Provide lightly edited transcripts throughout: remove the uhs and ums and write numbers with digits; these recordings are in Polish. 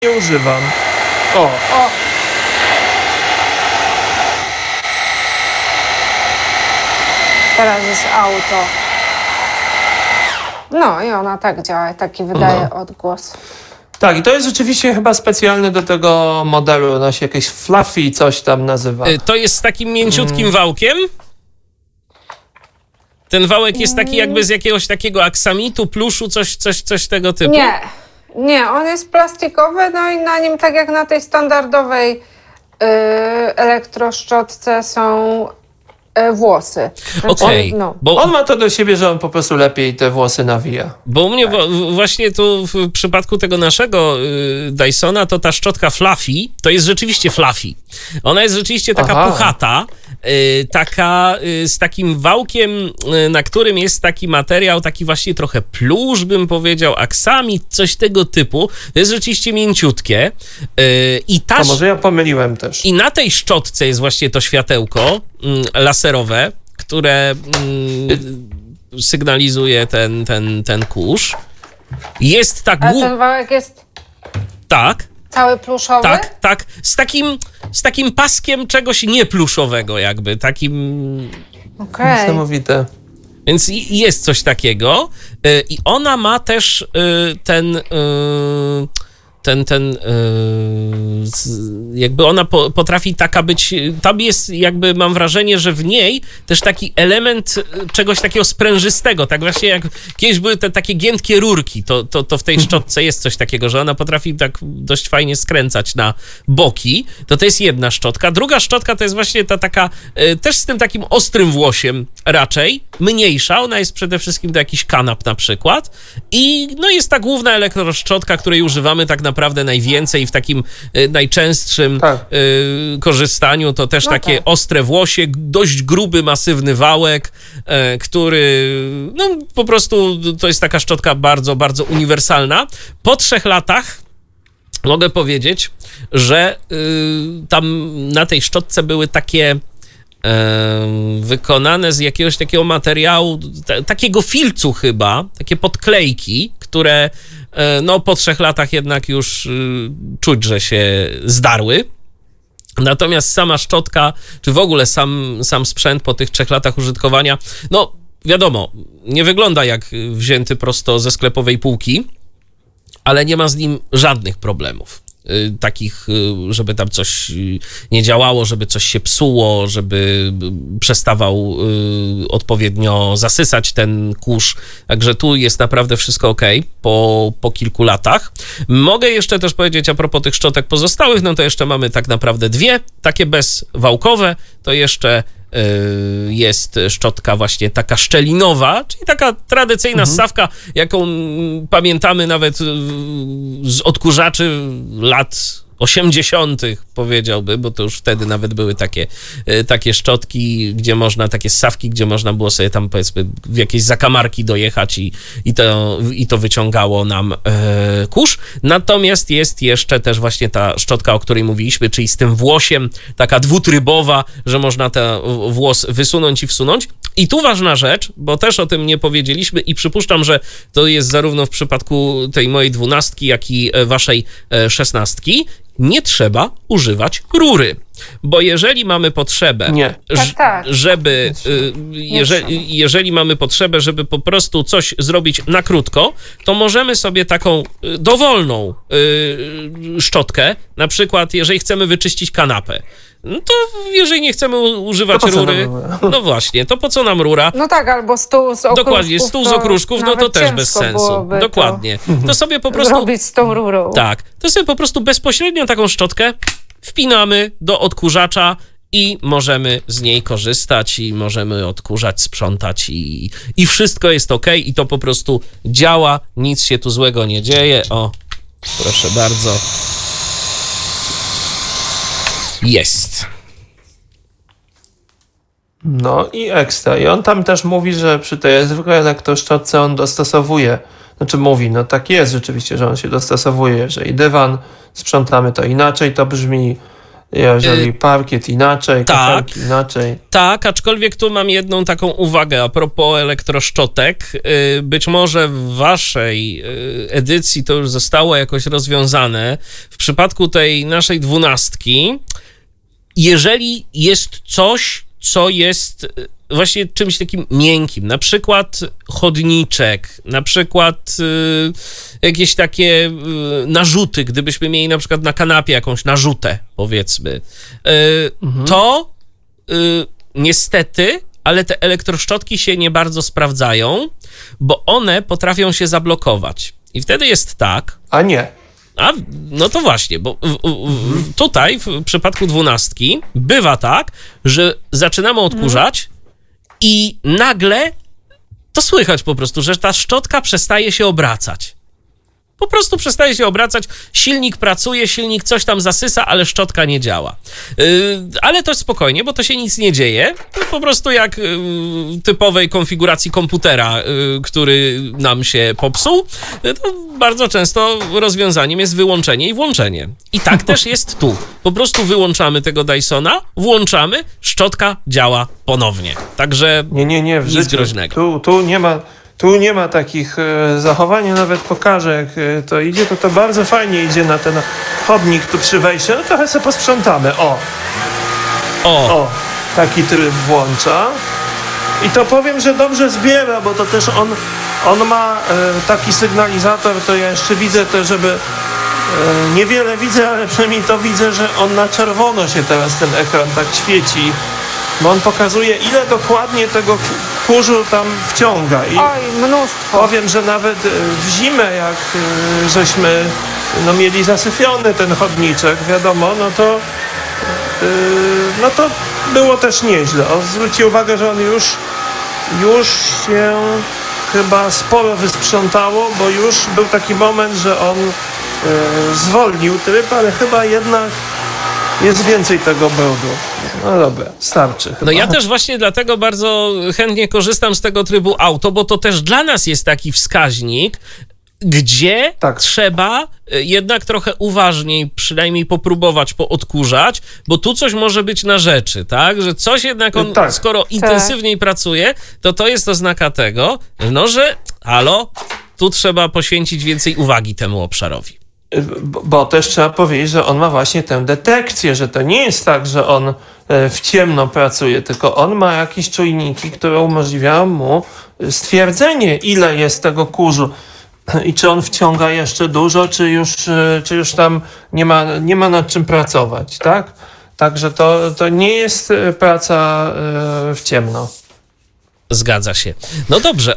nie używam. O, O, teraz jest auto. No i ona tak działa, taki wydaje odgłos. tak, i to jest rzeczywiście chyba specjalny do tego modelu. Ona się jakieś fluffy coś tam nazywa. To jest z takim mięciutkim wałkiem? Ten wałek jest taki jakby z jakiegoś takiego aksamitu, pluszu, coś tego typu? Nie, on jest plastikowy, no i na nim, tak jak na tej standardowej elektroszczotce, są włosy. Okej, No. bo On ma to do siebie, że on po prostu lepiej te włosy nawija. Bo u mnie właśnie tu w przypadku tego naszego Dysona to ta szczotka Fluffy to jest rzeczywiście Fluffy. Ona jest rzeczywiście taka Aha. puchata, taka z takim wałkiem, na którym jest taki materiał, taki właśnie trochę plusz, bym powiedział, aksamit, coś tego typu. To jest rzeczywiście mięciutkie. I ta To może ja pomyliłem też. I na tej szczotce jest właśnie to światełko laserowe, które sygnalizuje ten kurz. Jest tak... Ale ten wałek jest Tak, cały pluszowy? tak. Z takim paskiem czegoś niepluszowego jakby, takim... Okej. Niesamowite. Więc jest coś takiego. I ona ma też jakby ona potrafi taka być, tam jest jakby, mam wrażenie, że w niej też taki element czegoś takiego sprężystego, tak właśnie jak kiedyś były te takie giętkie rurki, to w tej szczotce jest coś takiego, że ona potrafi tak dość fajnie skręcać na boki, to jest jedna szczotka. Druga szczotka to jest właśnie ta taka, też z tym takim ostrym włosiem raczej, mniejsza, ona jest przede wszystkim do jakichś kanap na przykład i no jest ta główna elektroszczotka, której używamy tak naprawdę najwięcej w takim najczęstszym Tak. korzystaniu, to też takie ostre włosie, dość gruby, masywny wałek, który no po prostu to jest taka szczotka bardzo, bardzo uniwersalna. Po 3 latach mogę powiedzieć, że tam na tej szczotce były takie wykonane z jakiegoś takiego materiału, takiego filcu chyba, takie podklejki, które no po 3 latach jednak już czuć, że się zdarły. Natomiast sama szczotka, czy w ogóle sam sprzęt po tych 3 latach użytkowania, no wiadomo, nie wygląda jak wzięty prosto ze sklepowej półki, ale nie ma z nim żadnych problemów. Takich, żeby tam coś nie działało, żeby coś się psuło, żeby przestawał odpowiednio zasysać ten kurz. Także tu jest naprawdę wszystko okej po kilku latach. Mogę jeszcze też powiedzieć a propos tych szczotek pozostałych, no to jeszcze mamy tak naprawdę 2, takie bezwałkowe, to jeszcze jest szczotka właśnie taka szczelinowa, czyli taka tradycyjna ssawka, jaką pamiętamy nawet z odkurzaczy lat 80., powiedziałbym, bo to już wtedy nawet były takie szczotki, gdzie można, takie ssawki, gdzie można było sobie tam powiedzmy w jakieś zakamarki dojechać i to wyciągało nam kurz. Natomiast jest jeszcze też właśnie ta szczotka, o której mówiliśmy, czyli z tym włosiem, taka dwutrybowa, że można ten włos wysunąć i wsunąć. I tu ważna rzecz, bo też o tym nie powiedzieliśmy i przypuszczam, że to jest zarówno w przypadku tej mojej 12, jak i waszej 16, nie trzeba używać rury. Bo jeżeli mamy potrzebę, żeby jeżeli mamy potrzebę, żeby po prostu coś zrobić na krótko, to możemy sobie taką dowolną szczotkę, na przykład jeżeli chcemy wyczyścić kanapę, no to jeżeli nie chcemy używać rury, no właśnie, to po co nam rura? No tak, albo stół z okruszków. Dokładnie, stół z okruszków, no to też bez sensu. Dokładnie. To sobie po prostu zrobić z tą rurą. Tak, to sobie po prostu bezpośrednio taką szczotkę wpinamy do odkurzacza i możemy z niej korzystać i możemy odkurzać, sprzątać i wszystko jest okej i to po prostu działa, nic się tu złego nie dzieje. O, proszę bardzo. Jest. No i ekstra. I on tam też mówi, że przy tej zwykłej elektroszczotce on dostosowuje. Znaczy mówi, no tak jest rzeczywiście, że on się dostosowuje. Jeżeli dywan sprzątamy, to inaczej to brzmi. Jeżeli parkiet inaczej, tak. kafelki inaczej. Tak, aczkolwiek tu mam jedną taką uwagę a propos elektroszczotek. Być może w waszej edycji to już zostało jakoś rozwiązane. W przypadku tej naszej 12, jeżeli jest coś, co jest właśnie czymś takim miękkim, na przykład chodniczek, na przykład jakieś takie narzuty, gdybyśmy mieli na przykład na kanapie jakąś narzutę, powiedzmy, to niestety, ale te elektroszczotki się nie bardzo sprawdzają, bo one potrafią się zablokować. I wtedy jest tak... A nie. No to właśnie, bo tutaj w przypadku 12 bywa tak, że zaczynamy odkurzać i nagle to słychać po prostu, że ta szczotka przestaje się obracać. Po prostu przestaje się obracać, silnik pracuje, silnik coś tam zasysa, ale szczotka nie działa. Ale to spokojnie, bo to się nic nie dzieje. To po prostu jak w typowej konfiguracji komputera, który nam się popsuł, to bardzo często rozwiązaniem jest wyłączenie i włączenie. I tak też jest tu. Po prostu wyłączamy tego Dysona, włączamy, szczotka działa ponownie. Także Nie, w nic życiu. groźnego. Tu nie ma takich zachowań, nawet pokażę, jak to idzie, to bardzo fajnie idzie na ten chodnik tu przy wejściu. No trochę sobie posprzątamy, o, taki tryb włącza. I to powiem, że dobrze zbiera, bo to też on ma taki sygnalizator, to ja jeszcze widzę też, żeby niewiele widzę, ale przynajmniej to widzę, że on na czerwono się teraz ten ekran tak świeci, bo on pokazuje, ile dokładnie tego kurzu tam wciąga. I Oj, mnóstwo. powiem, że nawet w zimę, jak żeśmy mieli zasyfiony ten chodniczek, wiadomo, no to było też nieźle. Zwróćcie uwagę, że on już się chyba sporo wysprzątało, bo już był taki moment, że on zwolnił tryb, ale chyba jednak jest więcej tego brudu. No dobra, starczy chyba. No ja też właśnie dlatego bardzo chętnie korzystam z tego trybu auto, bo to też dla nas jest taki wskaźnik, gdzie trzeba jednak trochę uważniej przynajmniej popróbować poodkurzać, bo tu coś może być na rzeczy, tak? Że coś jednak on, skoro intensywniej pracuje, to jest oznaka tego, no że tu trzeba poświęcić więcej uwagi temu obszarowi. Bo też trzeba powiedzieć, że on ma właśnie tę detekcję, że to nie jest tak, że on w ciemno pracuje, tylko on ma jakieś czujniki, które umożliwiają mu stwierdzenie, ile jest tego kurzu i czy on wciąga jeszcze dużo, czy już tam nie ma nad czym pracować, tak? Także to nie jest praca w ciemno. Zgadza się. No dobrze,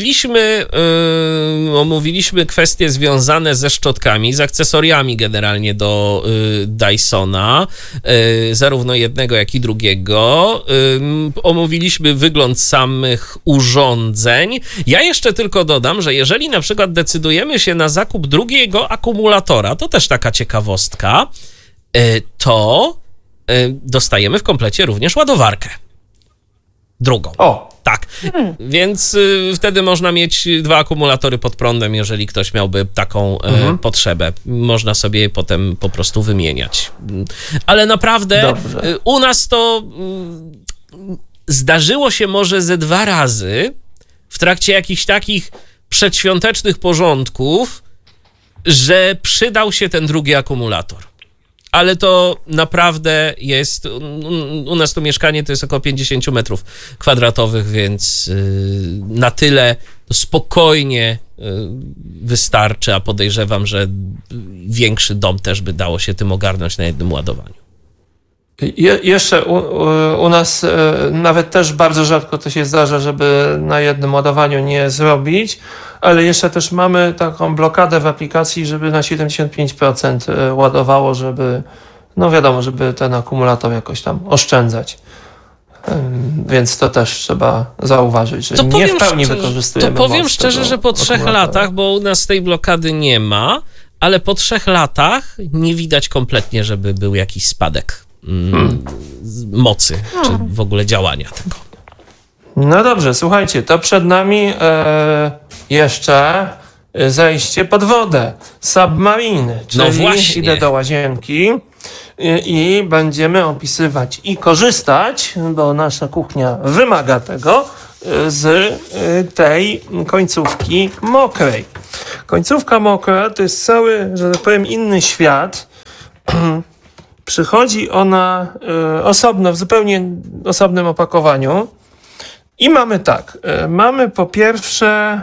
omówiliśmy kwestie związane ze szczotkami, z akcesoriami generalnie do Dysona, zarówno jednego, jak i drugiego. Omówiliśmy wygląd samych urządzeń. Ja jeszcze tylko dodam, że jeżeli na przykład decydujemy się na zakup drugiego akumulatora, to też taka ciekawostka, to dostajemy w komplecie również ładowarkę. Drugą. Tak, więc wtedy można mieć 2 akumulatory pod prądem, jeżeli ktoś miałby taką potrzebę. Można sobie je potem po prostu wymieniać. Ale naprawdę u nas to zdarzyło się może ze 2 razy w trakcie jakichś takich przedświątecznych porządków, że przydał się ten drugi akumulator. Ale to naprawdę jest, u nas to mieszkanie to jest około 50 metrów kwadratowych, więc na tyle spokojnie wystarczy, a podejrzewam, że większy dom też by dało się tym ogarnąć na jednym ładowaniu. Jeszcze u nas nawet też bardzo rzadko to się zdarza, żeby na jednym ładowaniu nie zrobić, ale jeszcze też mamy taką blokadę w aplikacji, żeby na 75% ładowało, żeby, no wiadomo, żeby ten akumulator jakoś tam oszczędzać. Więc to też trzeba zauważyć, że nie w pełni wykorzystujemy. To powiem szczerze, że po 3 latach, bo u nas tej blokady nie ma, ale po 3 latach nie widać kompletnie, żeby był jakiś spadek mocy, czy w ogóle działania tego. No dobrze, słuchajcie, to przed nami jeszcze zejście pod wodę, submarine, czyli No właśnie. idę do łazienki i będziemy opisywać i korzystać, bo nasza kuchnia wymaga tego, z tej końcówki mokrej. Końcówka mokra to jest cały, że tak powiem, inny świat. Przychodzi ona osobno, w zupełnie osobnym opakowaniu. I mamy tak, mamy po pierwsze,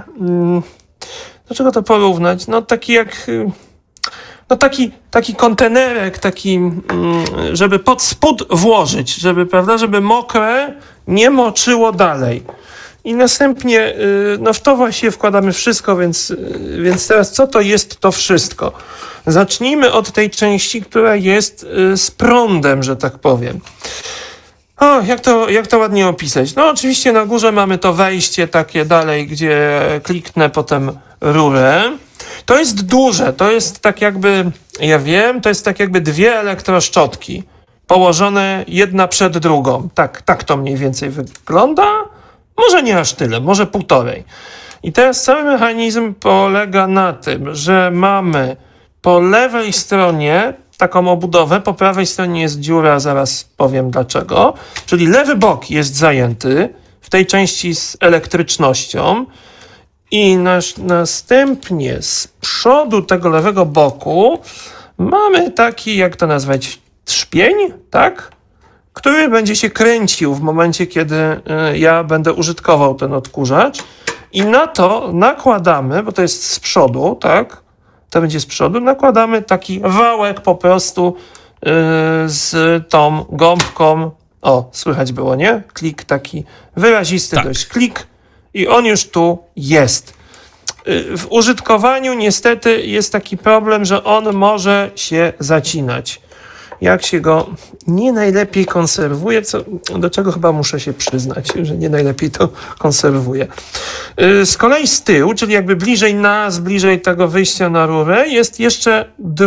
do czego to porównać? No taki jak, no taki kontenerek, taki, żeby pod spód włożyć, żeby, prawda, żeby mokre nie moczyło dalej. I następnie, no w to właśnie wkładamy wszystko, więc teraz co to jest to wszystko? Zacznijmy od tej części, która jest z prądem, że tak powiem. O, jak to ładnie opisać? No oczywiście na górze mamy to wejście takie dalej, gdzie kliknę potem rurę. To jest duże, to jest tak jakby, ja wiem, to jest tak jakby dwie elektroszczotki położone jedna przed drugą. Tak to mniej więcej wygląda. Może nie aż tyle, może półtorej. I teraz cały mechanizm polega na tym, że mamy po lewej stronie taką obudowę, po prawej stronie jest dziura, zaraz powiem dlaczego. Czyli lewy bok jest zajęty w tej części z elektrycznością i następnie z przodu tego lewego boku mamy taki, jak to nazwać, trzpień, tak? Który będzie się kręcił w momencie, kiedy ja będę użytkował ten odkurzacz i na to nakładamy, bo to jest z przodu, tak? To będzie z przodu, nakładamy taki wałek po prostu z tą gąbką. O, słychać było, nie? Klik taki wyrazisty, Tak. dość klik i on już tu jest. W użytkowaniu niestety jest taki problem, że on może się zacinać. Jak się go nie najlepiej konserwuje, do czego chyba muszę się przyznać, że nie najlepiej to konserwuje. Z kolei z tyłu, czyli jakby bliżej nas, bliżej tego wyjścia na rurę, jest jeszcze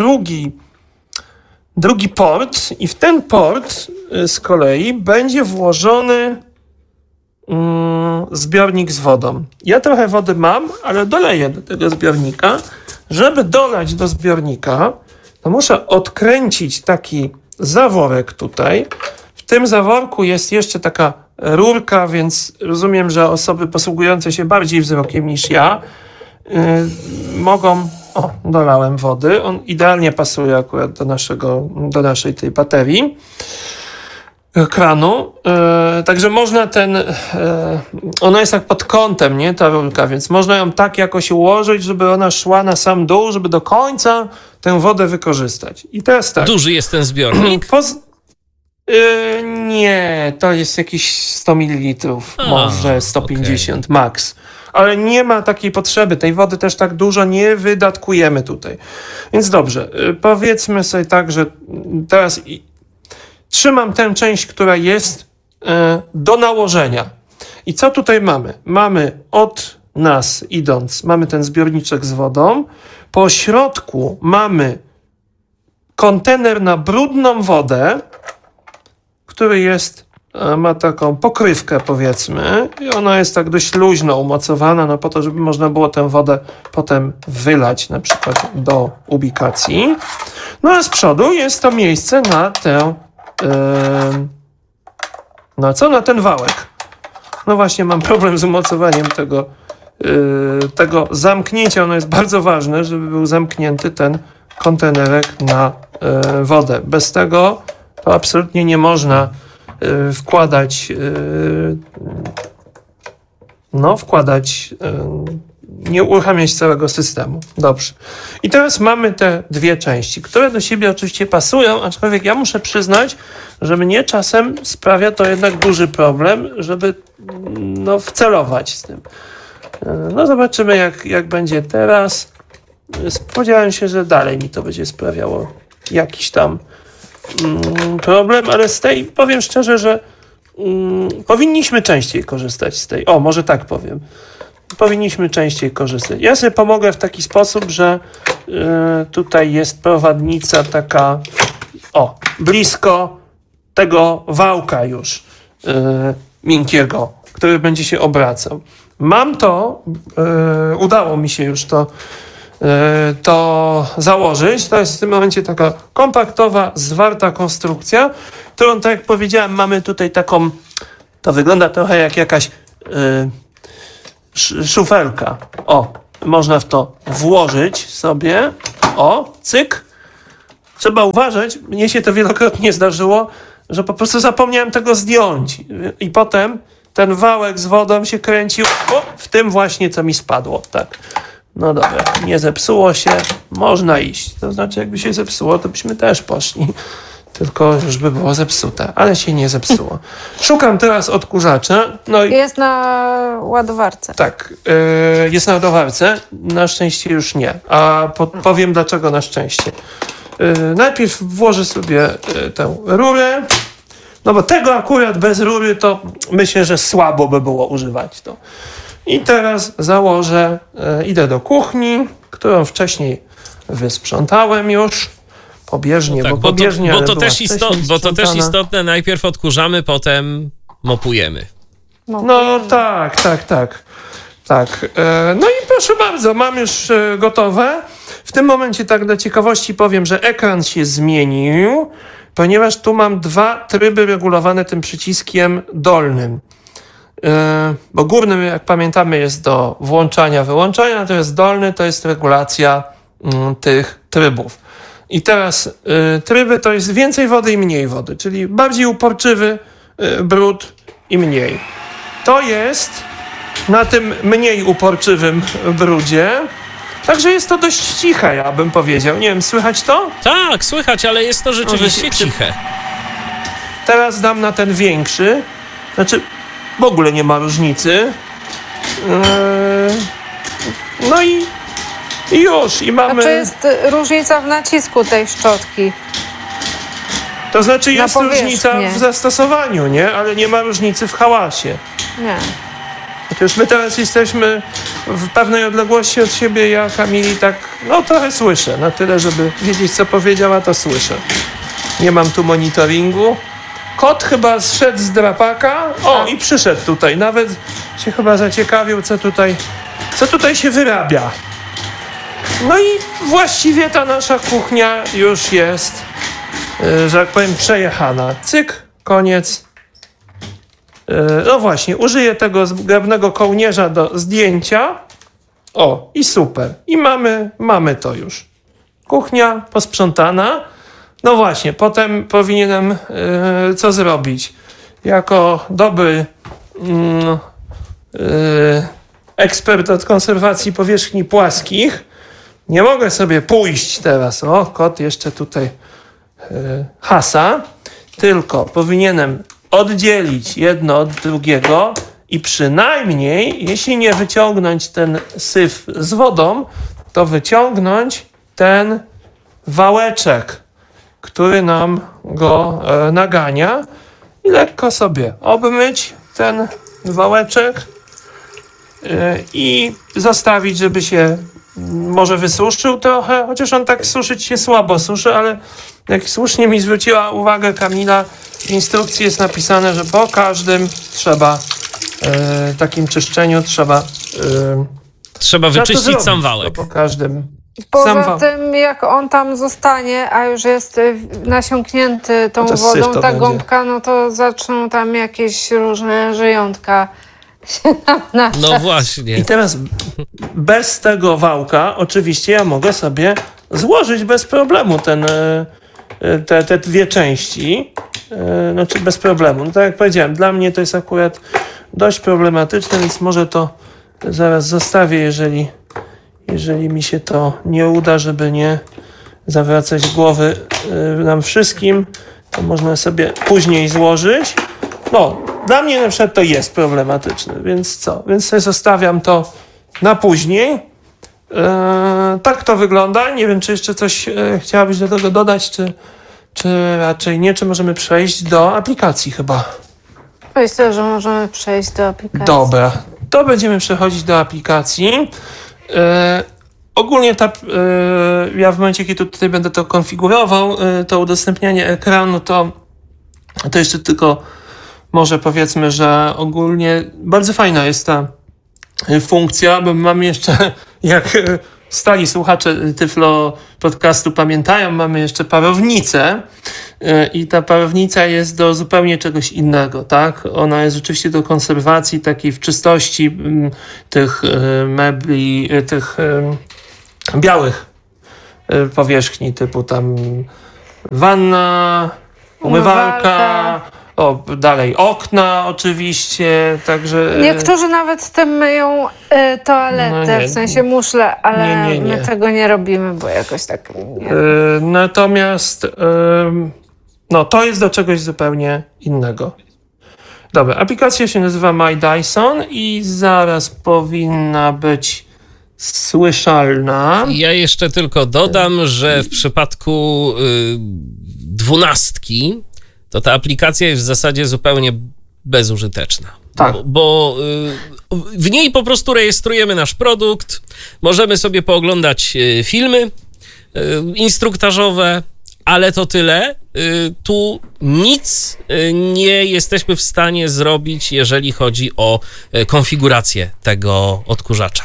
drugi port i w ten port z kolei będzie włożony zbiornik z wodą. Ja trochę wody mam, ale doleję do tego zbiornika. Żeby dolać do zbiornika, to muszę odkręcić taki zaworek tutaj. W tym zaworku jest jeszcze taka rurka, więc rozumiem, że osoby posługujące się bardziej wzrokiem niż ja mogą... O, dolałem wody. On idealnie pasuje akurat do naszej tej baterii kranu. Także można ona jest tak pod kątem, nie, ta rurka, więc można ją tak jakoś ułożyć, żeby ona szła na sam dół, żeby do końca tę wodę wykorzystać. I teraz tak. Duży jest ten zbiornik? Nie, to jest jakieś 100 ml, może 150 max. Ale nie ma takiej potrzeby. Tej wody też tak dużo nie wydatkujemy tutaj. Więc dobrze, powiedzmy sobie tak, że teraz trzymam tę część, która jest do nałożenia. I co tutaj mamy? Mamy od nas idąc, mamy ten zbiorniczek z wodą. Po środku mamy kontener na brudną wodę, który ma taką pokrywkę, powiedzmy, i ona jest tak dość luźno umocowana, no po to, żeby można było tę wodę potem wylać, na przykład do ubikacji. No a z przodu jest to miejsce na tę na ten wałek. No właśnie, mam problem z umocowaniem tego zamknięcia. Ono jest bardzo ważne, żeby był zamknięty ten kontenerek na wodę. Bez tego to absolutnie nie można nie uruchamiać całego systemu. Dobrze. I teraz mamy te dwie części, które do siebie oczywiście pasują, aczkolwiek ja muszę przyznać, że mnie czasem sprawia to jednak duży problem, żeby wcelować z tym. No zobaczymy, jak będzie teraz. Spodziewałem się, że dalej mi to będzie sprawiało jakiś tam problem, ale z tej powiem szczerze, że powinniśmy częściej korzystać z tej. O, może tak powiem. Powinniśmy częściej korzystać. Ja sobie pomogę w taki sposób, że tutaj jest prowadnica taka blisko tego wałka już miękkiego, który będzie się obracał. mam to, udało mi się już to założyć. To jest w tym momencie taka kompaktowa, zwarta konstrukcja, którą, tak jak powiedziałem, mamy tutaj taką, to wygląda trochę jak jakaś szufelka. O, można w to włożyć sobie. O, cyk. Trzeba uważać, mnie się to wielokrotnie zdarzyło, że po prostu zapomniałem tego zdjąć. I potem ten wałek z wodą się kręcił w tym właśnie, co mi spadło. Tak. No dobra, nie zepsuło się, można iść. To znaczy, jakby się zepsuło, to byśmy też poszli. Tylko już by było zepsute, ale się nie zepsuło. Szukam teraz odkurzacza. No i Jest na ładowarce. tak, jest na ładowarce. Na szczęście już nie. A powiem dlaczego na szczęście. Najpierw włożę sobie tę rurę. No bo tego akurat bez rury to myślę, że słabo by było używać to. I teraz założę, idę do kuchni, którą wcześniej wysprzątałem już. Pobieżnie, Tak, bo pobieżnie, bo ale to była też wcześniej bo to też sprzątana. istotne, najpierw odkurzamy, potem mopujemy. No tak. No i proszę bardzo, mam już gotowe. W tym momencie tak dla ciekawości powiem, że ekran się zmienił, ponieważ tu mam 2 tryby regulowane tym przyciskiem dolnym. Bo górnym, jak pamiętamy, jest do włączania, wyłączania, natomiast dolny to jest regulacja tych trybów. I teraz tryby to jest więcej wody i mniej wody, czyli bardziej uporczywy brud i mniej. To jest na tym mniej uporczywym brudzie, także jest to dość ciche, ja bym powiedział. Nie wiem, słychać to? Tak, słychać, ale jest to rzeczywiście Może się- ciche. Teraz dam na ten większy. Znaczy, w ogóle nie ma różnicy. No i już. I mamy... Znaczy jest różnica w nacisku tej szczotki. To znaczy jest powierzchnię. różnica w zastosowaniu, nie? Ale nie ma różnicy w hałasie. Nie. Otóż my teraz jesteśmy w pewnej odległości od siebie. Ja Kamili tak, no trochę słyszę. Na tyle, żeby wiedzieć, co powiedziała, to słyszę. Nie mam tu monitoringu. Kot chyba zszedł z drapaka. O, i przyszedł tutaj. Nawet się chyba zaciekawił, co tutaj się wyrabia. No i właściwie ta nasza kuchnia już jest, że tak powiem, przejechana. Cyk, koniec. No właśnie, użyję tego zgrabnego kołnierza do zdjęcia. O, i super. I mamy to już. Kuchnia posprzątana. No właśnie, potem powinienem co zrobić? Jako dobry ekspert od konserwacji powierzchni płaskich nie mogę sobie pójść teraz. O, kot jeszcze tutaj hasa. Tylko powinienem oddzielić jedno od drugiego i przynajmniej, jeśli nie wyciągnąć ten syf z wodą, to wyciągnąć ten wałeczek, który nam go nagania i lekko sobie obmyć ten wałeczek i zostawić, żeby się może wysuszył trochę, chociaż on tak suszyć się słabo suszy, ale jak słusznie mi zwróciła uwagę Kamila, w instrukcji jest napisane, że po każdym takim czyszczeniu trzeba Wyczyścić zrobić. sam wałek. Po każdym. Poza tym, jak on tam zostanie, a już jest nasiąknięty tą No to syf wodą, to ta będzie. gąbka, no to zaczną tam jakieś różne żyjątka się nam nasze. No właśnie. I teraz bez tego wałka oczywiście ja mogę sobie złożyć bez problemu te 2 części. Znaczy bez problemu. No tak jak powiedziałem, dla mnie to jest akurat dość problematyczne, więc może to zaraz zostawię, jeżeli mi się to nie uda, żeby nie zawracać głowy nam wszystkim, to można sobie później złożyć. No, dla mnie na przykład to jest problematyczne, więc co? Więc sobie zostawiam to na później. Tak to wygląda. Nie wiem, czy jeszcze coś chciałabyś do tego dodać, czy raczej nie, czy możemy przejść do aplikacji chyba. Myślę, że możemy przejść do aplikacji. Dobra, to będziemy przechodzić do aplikacji. Ogólnie ja w momencie, kiedy tutaj będę to konfigurował, to udostępnianie ekranu, to jeszcze tylko może powiedzmy, że ogólnie bardzo fajna jest ta funkcja, bo mamy jeszcze, jak stali słuchacze Tyflo podcastu pamiętają, mamy jeszcze parownicę i ta parownica jest do zupełnie czegoś innego, tak? Ona jest rzeczywiście do konserwacji takiej w czystości tych mebli, tych białych powierzchni, typu tam wanna, umywalka, dalej okna oczywiście, także... Niektórzy nawet tym myją toaletę, w sensie muszle, ale nie. my tego nie robimy, bo jakoś tak... Nie. Natomiast to jest do czegoś zupełnie innego. Dobra, aplikacja się nazywa My Dyson i zaraz powinna być słyszalna. Ja jeszcze tylko dodam, że w przypadku 12 to ta aplikacja jest w zasadzie zupełnie bezużyteczna. Tak. Bo w niej po prostu rejestrujemy nasz produkt, możemy sobie pooglądać filmy instruktażowe, ale to tyle. Tu nic nie jesteśmy w stanie zrobić, jeżeli chodzi o konfigurację tego odkurzacza.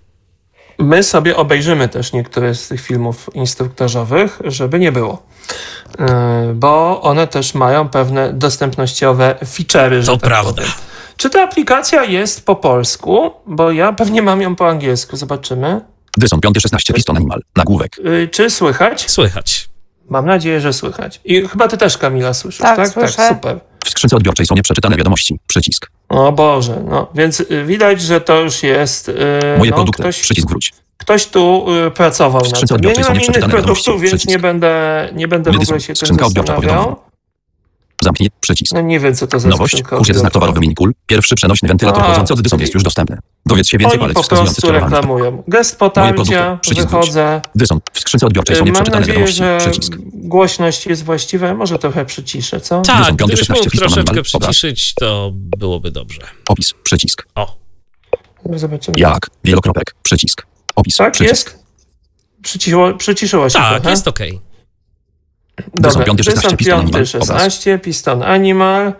My sobie obejrzymy też niektóre z tych filmów instruktażowych, żeby nie było. Bo one też mają pewne dostępnościowe feature'y. To prawda. Powiem. Czy ta aplikacja jest po polsku? Bo ja pewnie mam ją po angielsku. Zobaczymy. Dyson 516 Piston Animal. Nagłówek. Czy słychać? Słychać. Mam nadzieję, że słychać. I chyba ty też, Kamila, słyszysz, Tak, tak? słyszę. Tak, super. W skrzynce odbiorczej są nieprzeczytane wiadomości. Przycisk. O Boże, więc widać, że to już jest... Moje produkty. Przycisk wróć. Ktoś tu pracował W nad skrzynce tym. Ja nie odbiorczej są mam innych nieprzeczytane produktów, wiadomości. więc nie będę w Dyson. ogóle się tym Skrzynka odbiorcza zastanawiał. powiadomień. Zamknij. Przycisk. No nie wiem, co to za Nowość. skrzynka Kurs 1 znak odbiorcza. towarowy Minikul. Pierwszy przenośny wentylator pochodzący od Dyson jest już dostępny. Dowiedz się więcej Oni palec po wskazujący prostu skierowanie. reklamują. Gest Moje potarcia, produkty. Przycisk wychodzę. Dyson. W skrzynce odbiorczej są Mam nieprzeczytane nadzieję, wiadomości. że Przycisk. głośność jest właściwa. Może trochę przyciszę, co? Tak, Dyson, gdybyś 16 mógł Piston troszeczkę Animal. Obraz. przyciszyć, to byłoby dobrze. Opis. Przycisk. O, Zobaczymy. Jak. Wielokropek. Przycisk. Opis. Tak, Przycisk. jest? Przyciszyło się tak, trochę. jest okej. Dobra, Dyson 16 Piston Animal. 16, Piston Animal.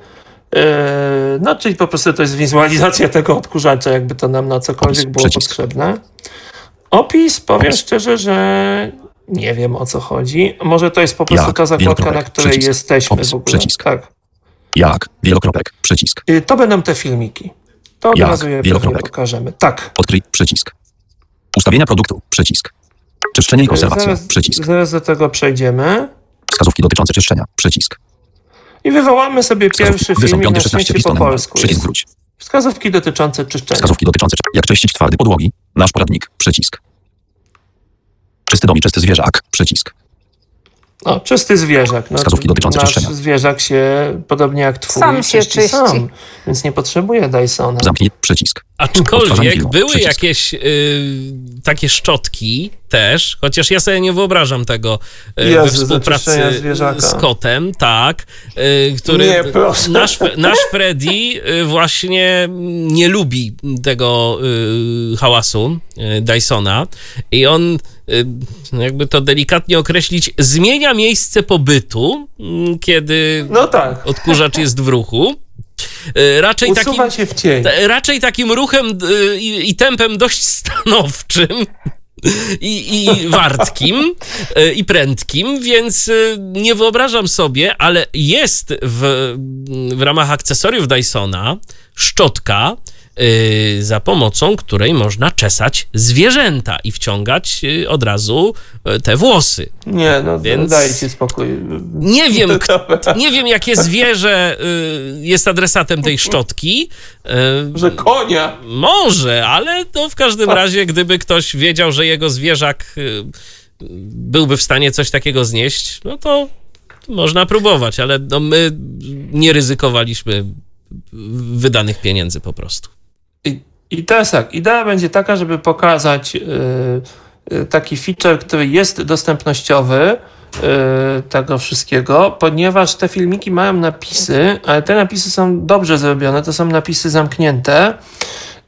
Czyli po prostu to jest wizualizacja tego odkurzacza, jakby to nam na cokolwiek Opis, było przycisk. potrzebne. Opis, powiem Opis. szczerze, że nie wiem, o co chodzi. Może to jest po prostu Jak? ta zakładka, na Wielokropek. której Przycisk. jesteśmy Opis. w ogóle. Przycisk. Tak. Jak. Wielokropek. Przycisk. To będą te filmiki. To od Jak? razu je pewnie Wielokropek. pokażemy. Tak. Odkryj. Przycisk. Ustawienia produktu. Przycisk. Czyszczenie i konserwacja. Przycisk. Zaraz do tego przejdziemy. Wskazówki dotyczące czyszczenia. Przycisk. I wywołamy sobie pierwszy Wskazówki. Dyson film, na 5 16 szczęście po Piston Animal. polsku. Przycisk Jest. wróć. Wskazówki dotyczące czyszczenia. Wskazówki dotyczące jak czyścić twarde podłogi. Nasz poradnik. Przycisk. Czysty dom i czysty zwierzak. Przycisk. Czysty zwierzak. Wskazówki dotyczące nasz czyszczenia. zwierzak się, podobnie jak twój, Sam się czyści. sam, więc nie potrzebuje Dysona. Zamknij. Przycisk. Aczkolwiek Odtwarzanie filmu. były Przycisk. jakieś takie szczotki też, chociaż ja sobie nie wyobrażam tego Jezu, we zaczyszczenia współpracy zwierzaka. z kotem, tak, który Nie, proszę. nasz Freddy właśnie nie lubi tego hałasu Dysona i on, jakby to delikatnie określić, zmienia miejsce pobytu, kiedy No tak. odkurzacz jest w ruchu. Usuwa się w cień. Raczej takim ruchem i tempem dość stanowczym i wartkim i prędkim, więc nie wyobrażam sobie, ale jest w ramach akcesoriów Dysona szczotka, za pomocą której można czesać zwierzęta i wciągać od razu te włosy. Nie, Więc- dajcie spokój. Nie wiem, jakie zwierzę jest adresatem tej szczotki. Że konia. Może, ale to w każdym razie, gdyby ktoś wiedział, że jego zwierzak byłby w stanie coś takiego znieść, no to można próbować, ale my nie ryzykowaliśmy wydanych pieniędzy po prostu. I teraz tak, idea będzie taka, żeby pokazać taki feature, który jest dostępnościowy tego wszystkiego, ponieważ te filmiki mają napisy, ale te napisy są dobrze zrobione, to są napisy zamknięte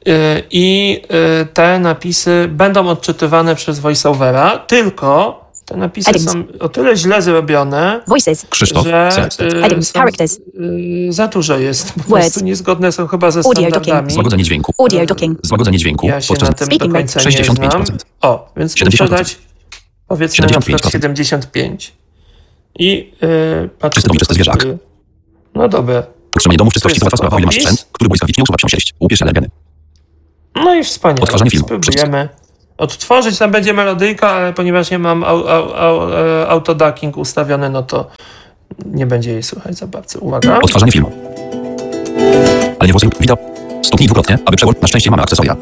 i te napisy będą odczytywane przez voiceovera, tylko te napisy są o tyle źle zrobione, Voices. Krzysztof, że select. Items, są, characters. za dużo jest. Po Words. prostu niezgodne są chyba ze Audio standardami. Złagodzenie dźwięku. Audio docking. Złagodzenie dźwięku Ja się podczas na tym do Speaking końca rate. nie znam. 65%. O, więc 70%. muszę dać powiedzmy na przykład 75%. 75. I patrzę... Czysty dom i czysty zwierzak. No dobra. Utrzymanie domu w czystości To jest to łatwa sprawa, o ile masz opis. sprzęt, który błyskawicznie usuwa psią sieść. Ubierz alergeny. No i wspaniale. Odtwarzanie filmu. Spróbujemy odtworzyć. Tam będzie melodyjka, ale ponieważ nie mam autoducking ustawiony, no to nie będzie jej słychać za bardzo. Uwaga. Odtwarzanie filmu. Ale nie włosy wideo. Stuknij dwukrotnie, aby przełączyć. Na szczęście mamy akcesoria,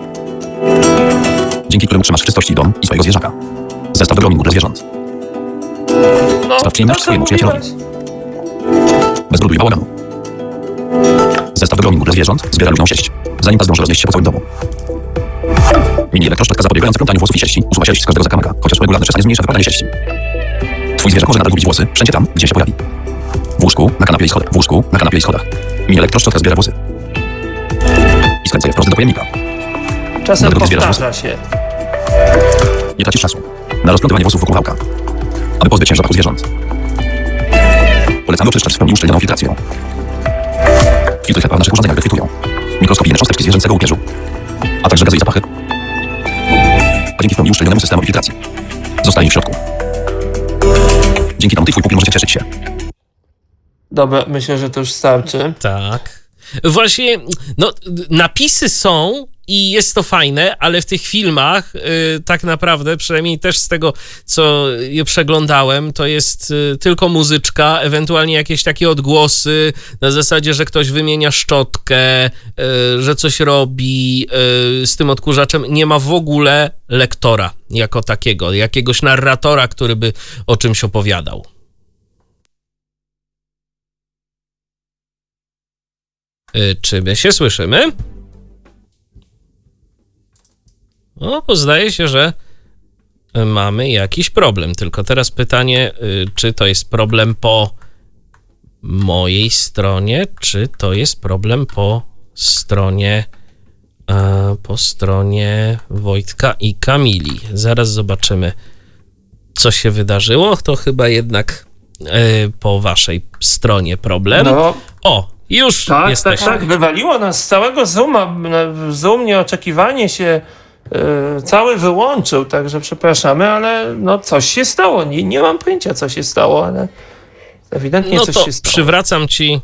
dzięki którym trzymasz w czystości dom i swojego zwierzaka. Zestaw do groomingu dla zwierząt. No, Spraw przyjemność to, co swojemu przyjacielowi. mówiłeś. Bez brudu i bałaganu. Zestaw do groomingu dla zwierząt zbiera luźną sieść, zanim ta zdąży roznieść się po całym domu. Mini elektroszczetka zapobiegająca plątaniu włosów i sieści usuwa sieść z każdego zakamarka, chociaż regularne czesanie zmniejsza wypadanie sieści. Twój zwierzak może nadal gubić włosy wszędzie tam, gdzie się pojawi. W łóżku, na kanapie i schodach. W łóżku, na kanapie i schodach. Mini elektroszczetka zbiera włosy i skręca je wprost do pojemnika. Czasem Dlatego ty zbierasz powtarza się. Nie tracisz czasu na rozplątywanie włosów wokół wałka, aby pozbyć się zapachu zwierząt. Polecamy oczyszczacz z pełni uszczelnioną filtracją. Filtry HEPA w naszych urządzeniach wychwytują mikroskopijne cząsteczki zwierzęcego upierzu, a także gazy i zapachy. A dzięki w pełni uszczelnionemu systemowi filtracji zostaje w środku. Dzięki temu ty i twój pupil możecie cieszyć się. Dobra, myślę, że to już starczy. Tak. Właśnie, no, napisy są i jest to fajne, ale w tych filmach tak naprawdę, przynajmniej też z tego, co je przeglądałem, to jest tylko muzyczka, ewentualnie jakieś takie odgłosy na zasadzie, że ktoś wymienia szczotkę, że coś robi z tym odkurzaczem. Nie ma w ogóle lektora jako takiego, jakiegoś narratora, który by o czymś opowiadał. Czy my się słyszymy? No, bo zdaje się, że mamy jakiś problem. Tylko teraz pytanie, czy to jest problem po mojej stronie, czy to jest problem po stronie Wojtka i Kamili. Zaraz zobaczymy, co się wydarzyło. To chyba jednak po waszej stronie problem. No, O, już tak, jesteśmy. tak. Wywaliło nas z całego Zooma. Zoom nieoczekiwanie się cały wyłączył, także przepraszamy, ale no coś się stało. Nie mam pojęcia, co się stało, ale ewidentnie No coś to się stało. przywracam ci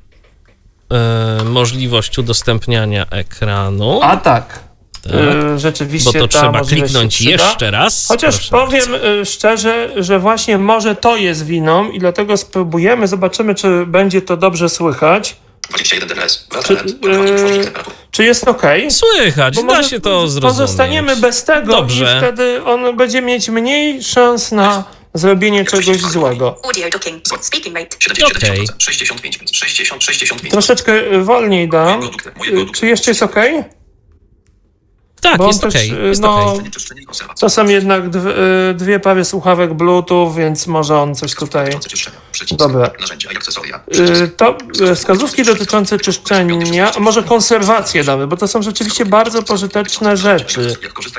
możliwość udostępniania ekranu. A tak. Tak. Rzeczywiście Bo to ta trzeba możliwość kliknąć się przyda. jeszcze raz. Chociaż Proszę powiem bardzo. szczerze, że właśnie może to jest winą i dlatego spróbujemy, zobaczymy, czy będzie to dobrze słychać. 21 dBs. Czy jest ok? Słychać, da się to zrozumieć. Pozostaniemy bez tego Dobrze. i wtedy on będzie mieć mniej szans na zrobienie czegoś złego. Audio docking. Speaking rate. Okej. 65. Troszeczkę wolniej dam. Czy jeszcze jest ok? Tak, Bo on jest też, okej. Jest no, okej. To są jednak dwie pary słuchawek Bluetooth, więc może on coś tutaj... Dobra. To wskazówki dotyczące czyszczenia, a może konserwację damy, bo to są rzeczywiście bardzo pożyteczne rzeczy.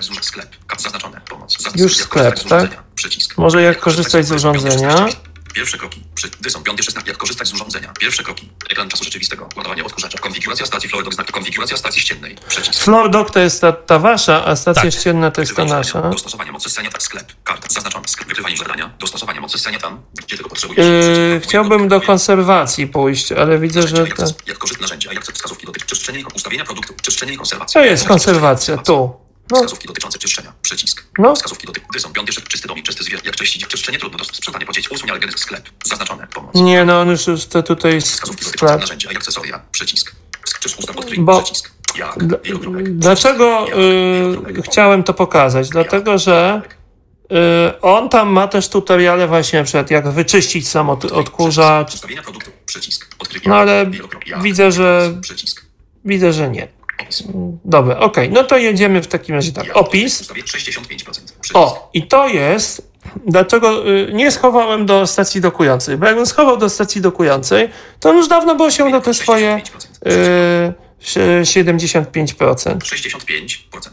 Już sklep, tak? Może jak korzystać z urządzenia. Pierwsze kroki. Dysą. 5.16. Jak korzystać z urządzenia. Pierwsze kroki. Ekran czasu rzeczywistego. Ładowanie odkurzacza. Konfiguracja stacji FloorDock. Konfiguracja stacji ściennej. Przycisk. FloorDock to jest ta wasza, a stacja Tak. ścienna to jest ta nasza. Dostosowanie mocy scenia. Tak, sklep. Karta. Zaznaczone. Sklep. Wykrywanie zadania. Dostosowanie mocy scenia tam, gdzie tego potrzebujesz. Chciałbym do konserwacji pójść, ale widzę, że... Jak korzystać narzędzia. Jak wskazówki dotyczące czyszczenia i ustawienia produktu. Czyszczenie i konserwacja. To jest konserwacja, tu. No, Wskazówki dotyczące czyszczenia. Przycisk. no. Wskazówki dotyczące czysty dom i czysty zwierzę. Jak czyścić czyszczenie trudno do sprzątania podzieć. Usuń alergeny. Sklep. Zaznaczone. Pomoc. Nie, no on już to tutaj jest Wskazówki dotyczące sklep. narzędzia i akcesoria. Przycisk. Czysz ustaw odkryj. Bo- Przycisk. Jak. Wielu kropek. Dlaczego chciałem to pokazać? Dlatego, że on tam ma też tutoriale właśnie na przykład jak wyczyścić sam odkurzacz, Ustawienia produktu. Przycisk. Odkryj. no ale Wielu kropek. Jak. widzę, że nie. Opis. Dobra, okej, no to jedziemy w takim razie tak. Opis. Ustawienie 65%. Przycisk. O, i to jest, dlaczego nie schowałem do stacji dokującej, bo jakbym schował do stacji dokującej, to on już dawno by osiągnął te swoje 75%. 65%.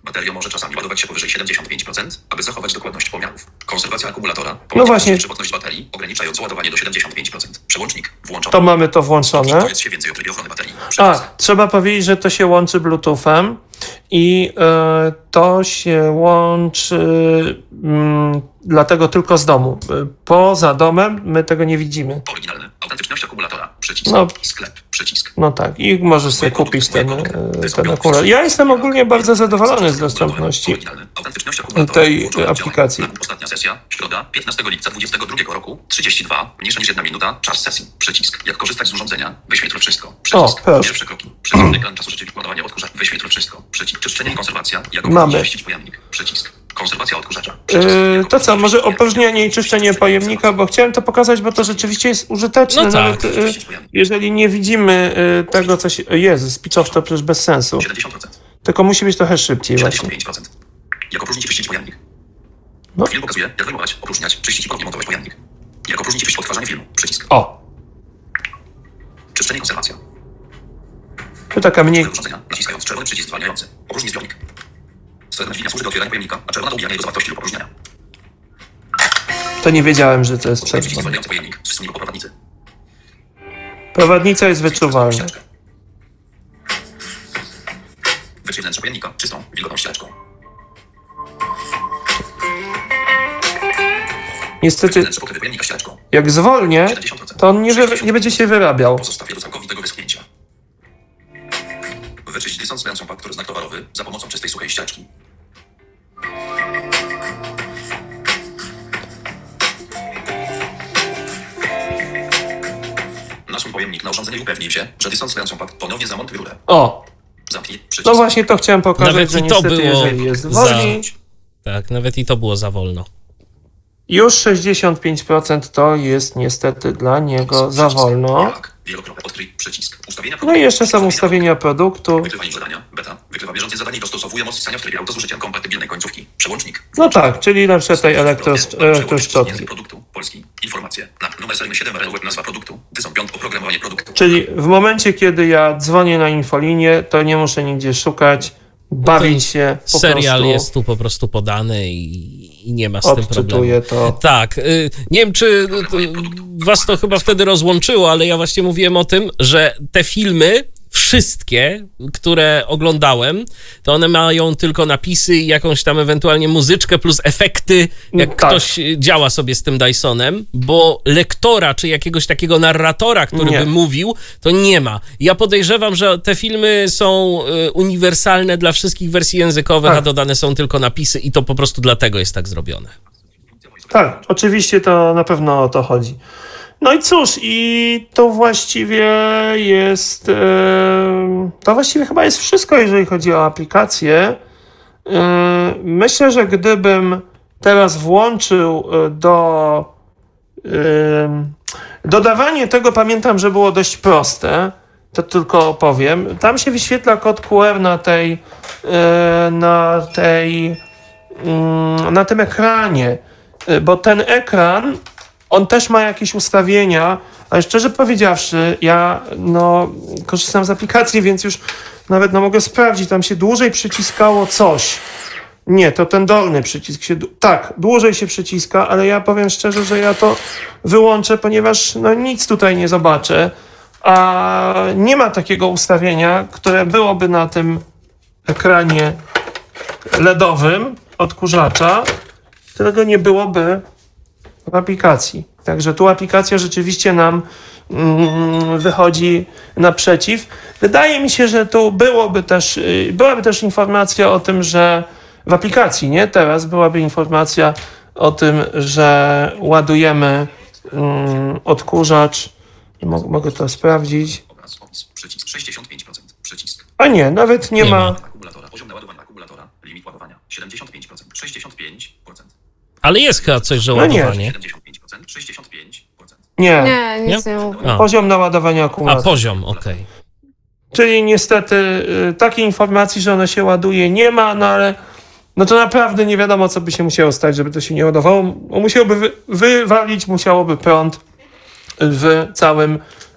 Bateria może czasami ładować się powyżej 75%, aby zachować dokładność pomiarów. Konserwacja akumulatora. No właśnie. Żywotność baterii, ograniczając ładowanie do 75%. Przełącznik włączony. To mamy to włączone. Dowiedz się więcej o trybie ochrony baterii. Trzeba powiedzieć, że to się łączy Bluetoothem i to się łączy dlatego tylko z domu. Poza domem my tego nie widzimy. Oryginalne. Autentyczność akumulatora. Przycisk. No. Sklep. Przycisk. No tak, i możesz sobie kupić ten akurat. Ja jestem ogólnie bardzo zadowolony z dostępności Oryginalne. Autentyczność akumulatora. tej Włączone aplikacji. oddział. Ostatnia sesja. Środa. 15 lipca 22 roku. 32. Mniejsza niż 1 minuta. Czas sesji. Przycisk. Jak korzystać z urządzenia. Wyświetl wszystko. Przycisk. proszę. Pierwsze kroki. Przycisk. Ekran czasu rzeczywistego ładowania odkurzacza. Wyświetl wszystko. Przycisk. Czyszczenie i konserwacja. Jak Mamy. czyścić pojemnik. Przycisk. Konserwacja odkurzacza. To co, może opróżnianie i czyszczenie pojemnika, bo chciałem to pokazać, bo to rzeczywiście jest użyteczne. No tak. Nawet jeżeli nie widzimy tego, co się... Jezu, speech to przecież bez sensu. 70%. Tylko musi być trochę szybciej właśnie. 75%. Jak opróżnić i czyścić pojemnik. No. Film pokazuje, jak wyjmować, opróżniać, czyścić i ponownie montować pojemnik. Jak opróżnić i czyścić odtwarzanie filmu. Przycisk. O, Czyszczenie i konserwacja. tu taka mniej... Urządzenia, naciskając czerwony przycisk zwalniający. Opróżnij zbiornik. Srebrna dźwignia służy do otwierania pojemnika, a czerwona do ubijania jego zawartości lub opróżniania. To nie wiedziałem, że to jest Przycisk czerwony. zwalniający pojemnik. Wsuń go po prowadnicy. Prowadnica jest wyczuwalna. Ścieżkę. Wytrzyj wnętrze pojemnika czystą, wilgotną ścieżką. Niestety, Wnętrze pokrywy pojemnika ścieżką. jak zwolnię, 70%. to on nie będzie się wyrabiał. Pozostaw je do całkowitego wyschnięcia. Wyczyść dysons lejącą faktor znak towarowy za pomocą czystej, suchej ścieżki. Nasun pojemnik na urządzenie i upewnij się, że dysons lejącą faktor ponownie zamontuj rurę. O, Zamknij przycisk. no właśnie to chciałem pokazać, Nawet że i to niestety było jeżeli jest za- wolniej, Tak, nawet i to było za wolno. już 65% to jest niestety dla niego za wolno. Jak? Wielokropek. Odkryj przycisk. Ustawienia No i jeszcze są ustawienia produktu. Wykrywanie zadania. Beta. Wykrywa bieżące zadanie i dostosowuje moc cisania w trybie auto z użyciem kompatybilnej końcówki. Przełącznik. No tak, czyli na przykład tej elektroszczotki. Język produktu. Polski. Informacje. Numer seryjny 7 web nazwa produktu. Dysą 5 oprogramowanie produktu. Czyli w momencie, kiedy ja dzwonię na infolinię, to nie muszę nigdzie szukać, bawić się, po Serial prostu jest tu po prostu podany i nie ma z tym problemu. odczytuję to. Tak, nie wiem, czy was to chyba wtedy rozłączyło, ale ja właśnie mówiłem o tym, że te filmy, wszystkie, które oglądałem, to one mają tylko napisy i jakąś tam ewentualnie muzyczkę plus efekty, jak Tak. ktoś działa sobie z tym Dysonem, bo lektora czy jakiegoś takiego narratora, który Nie. by mówił, to nie ma. Ja podejrzewam, że te filmy są uniwersalne dla wszystkich wersji językowych, Tak. a dodane są tylko napisy i to po prostu dlatego jest tak zrobione. Tak, oczywiście to na pewno o to chodzi. No i cóż, i to właściwie jest, to właściwie chyba jest wszystko, jeżeli chodzi o aplikację. Myślę, że gdybym teraz włączył dodawanie tego, pamiętam, że było dość proste, to tylko powiem. Tam się wyświetla kod QR na tym ekranie, bo ten ekran, on też ma jakieś ustawienia, ale szczerze powiedziawszy, ja korzystam z aplikacji, więc już nawet mogę sprawdzić, tam się dłużej przyciskało coś. Nie, to ten dolny przycisk się, tak, dłużej się przyciska, ale ja powiem szczerze, że ja to wyłączę, ponieważ nic tutaj nie zobaczę, a nie ma takiego ustawienia, które byłoby na tym ekranie LEDowym odkurzacza, którego nie byłoby w aplikacji. Także tu aplikacja rzeczywiście nam wychodzi naprzeciw. Wydaje mi się, że tu byłaby też informacja o tym, że w aplikacji, nie? Teraz byłaby informacja o tym, że ładujemy odkurzacz. Mogę to sprawdzić. Obraz, opis, przycisk 65%. Przycisk. A nie, nawet nie ma. Akumulatora. Poziom naładowania akumulatora. Limit ładowania 75%. 65%. Ale jest chyba coś, że No nie. ładowanie. 75%. 65%. Nie. Nie, nic nie mówi. A, Poziom naładowania a akumulatora. poziom, okej. Czyli niestety takiej informacji, że ono się ładuje, nie ma, ale to naprawdę nie wiadomo, co by się musiało stać, żeby to się nie ładowało. Musiałoby wywalić, musiałoby prąd w całym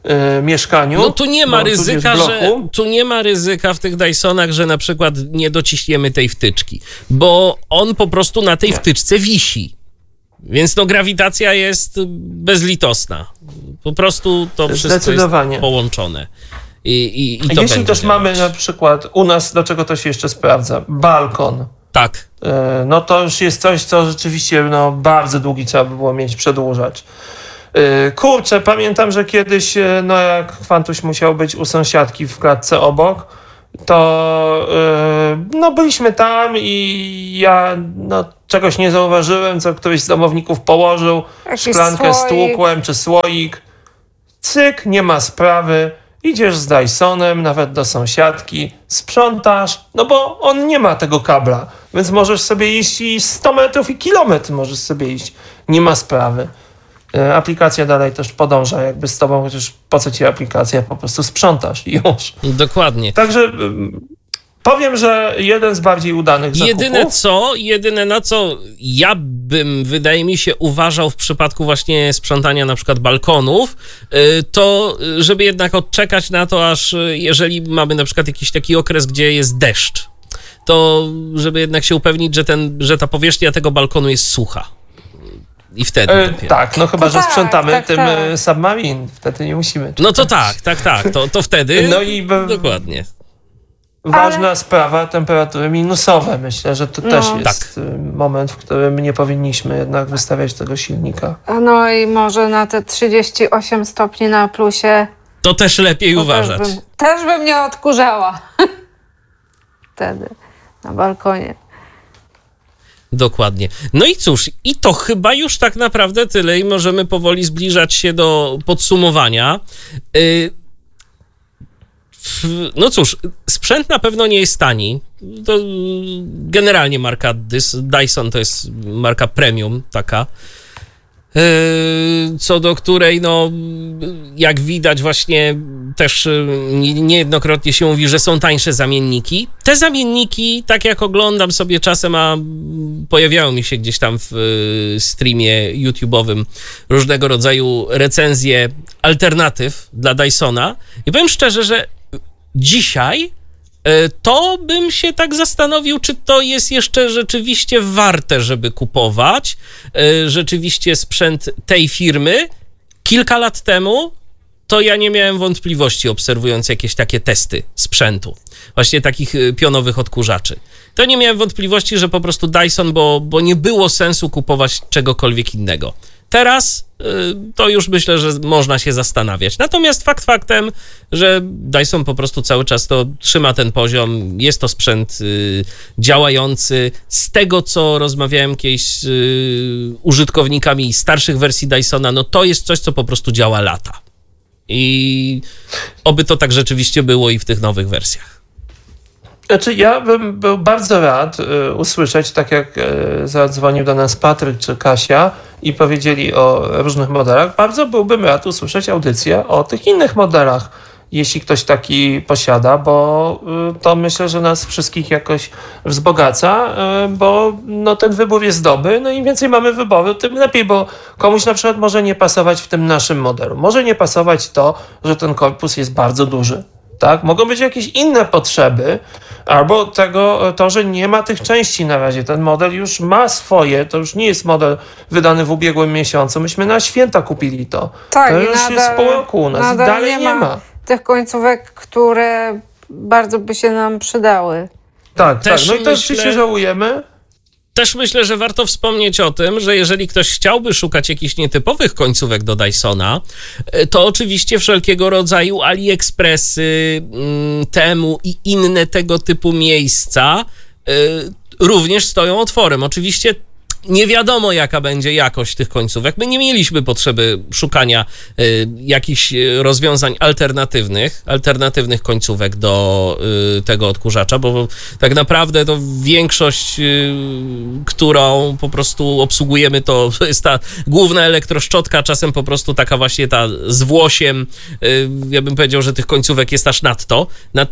mieszkaniu. No tu nie ma tudzież ryzyka, bloku. tu nie ma ryzyka w tych Dysonach, że na przykład nie dociśniemy tej wtyczki, bo on po prostu na tej wtyczce wisi. Więc no grawitacja jest bezlitosna. Po prostu to wszystko jest Zdecydowanie. połączone. I to Jeśli będzie też działać. mamy na przykład u nas, do czego to się jeszcze sprawdza, balkon, Tak. no to już jest coś, co rzeczywiście bardzo długi trzeba by było mieć przedłużać. Kurczę, pamiętam, że kiedyś, jak Kwantuś musiał być u sąsiadki w klatce obok, to byliśmy tam i ja czegoś nie zauważyłem, co któryś z domowników położył, Jakiś szklankę słoik. stłukłem czy słoik. Cyk, nie ma sprawy. Idziesz z Dysonem, nawet do sąsiadki, sprzątasz, bo on nie ma tego kabla, więc możesz sobie iść i 100 metrów i kilometr możesz sobie iść. Nie ma sprawy. Aplikacja dalej też podąża jakby z tobą, chociaż po co ci aplikacja? Po prostu sprzątasz i już. Dokładnie. Także powiem, że jeden z bardziej udanych zakupów. Jedyne na co ja bym, wydaje mi się, uważał w przypadku właśnie sprzątania na przykład balkonów, to żeby jednak odczekać na to, aż jeżeli mamy na przykład jakiś taki okres, gdzie jest deszcz, to żeby jednak się upewnić, że ta powierzchnia tego balkonu jest sucha. I wtedy dopiero. Tak, chyba, że tak, sprzątamy tak, tym tak. Submarine. Wtedy nie musimy. No to tak. To wtedy No i dokładnie. ważna sprawa, temperatury minusowe. Myślę, że to też jest moment, w którym nie powinniśmy jednak wystawiać tego silnika. No i może na te 38 stopni na plusie To też lepiej uważać. Też bym nie odkurzała. Wtedy na balkonie. Dokładnie. No i cóż, i to chyba już tak naprawdę tyle i możemy powoli zbliżać się do podsumowania. No cóż, sprzęt na pewno nie jest tani. To generalnie marka Dyson to jest marka premium taka, co do której, jak widać właśnie też niejednokrotnie się mówi, że są tańsze zamienniki. Te zamienniki, tak jak oglądam sobie czasem, a pojawiają mi się gdzieś tam w streamie YouTube'owym różnego rodzaju recenzje alternatyw dla Dysona i powiem szczerze, że dzisiaj to bym się tak zastanowił, czy to jest jeszcze rzeczywiście warte, żeby kupować rzeczywiście sprzęt tej firmy. Kilka lat temu to ja nie miałem wątpliwości, obserwując jakieś takie testy sprzętu, właśnie takich pionowych odkurzaczy. To nie miałem wątpliwości, że po prostu Dyson, bo nie było sensu kupować czegokolwiek innego. Teraz to już myślę, że można się zastanawiać. Natomiast fakt faktem, że Dyson po prostu cały czas to trzyma ten poziom. Jest to sprzęt działający. Z tego, co rozmawiałem kiedyś z użytkownikami starszych wersji Dysona, to jest coś, co po prostu działa lata. I oby to tak rzeczywiście było i w tych nowych wersjach. Znaczy, ja bym był bardzo rad usłyszeć, tak jak zadzwonił do nas Patryk czy Kasia i powiedzieli o różnych modelach, bardzo byłbym rad usłyszeć audycję o tych innych modelach, jeśli ktoś taki posiada, bo to myślę, że nas wszystkich jakoś wzbogaca, bo ten wybór jest dobry, im więcej mamy wyboru, tym lepiej, bo komuś na przykład może nie pasować w tym naszym modelu. Może nie pasować to, że ten korpus jest bardzo duży. Tak? Mogą być jakieś inne potrzeby, albo to, że nie ma tych części na razie. Ten model już ma swoje, to już nie jest model wydany w ubiegłym miesiącu. Myśmy na święta kupili to. Tak, to i już jest pół roku u nas. Dalej nie ma tych końcówek, które bardzo by się nam przydały. Tak. Też No i to oczywiście żałujemy. Też myślę, że warto wspomnieć o tym, że jeżeli ktoś chciałby szukać jakichś nietypowych końcówek do Dysona, to oczywiście wszelkiego rodzaju AliExpressy, Temu i inne tego typu miejsca również stoją otworem. Oczywiście nie wiadomo, jaka będzie jakość tych końcówek. My nie mieliśmy potrzeby szukania jakichś rozwiązań alternatywnych końcówek do tego odkurzacza, bo tak naprawdę to większość, którą po prostu obsługujemy, to jest ta główna elektroszczotka, czasem po prostu taka właśnie ta z włosiem. Ja bym powiedział, że tych końcówek jest aż nadto.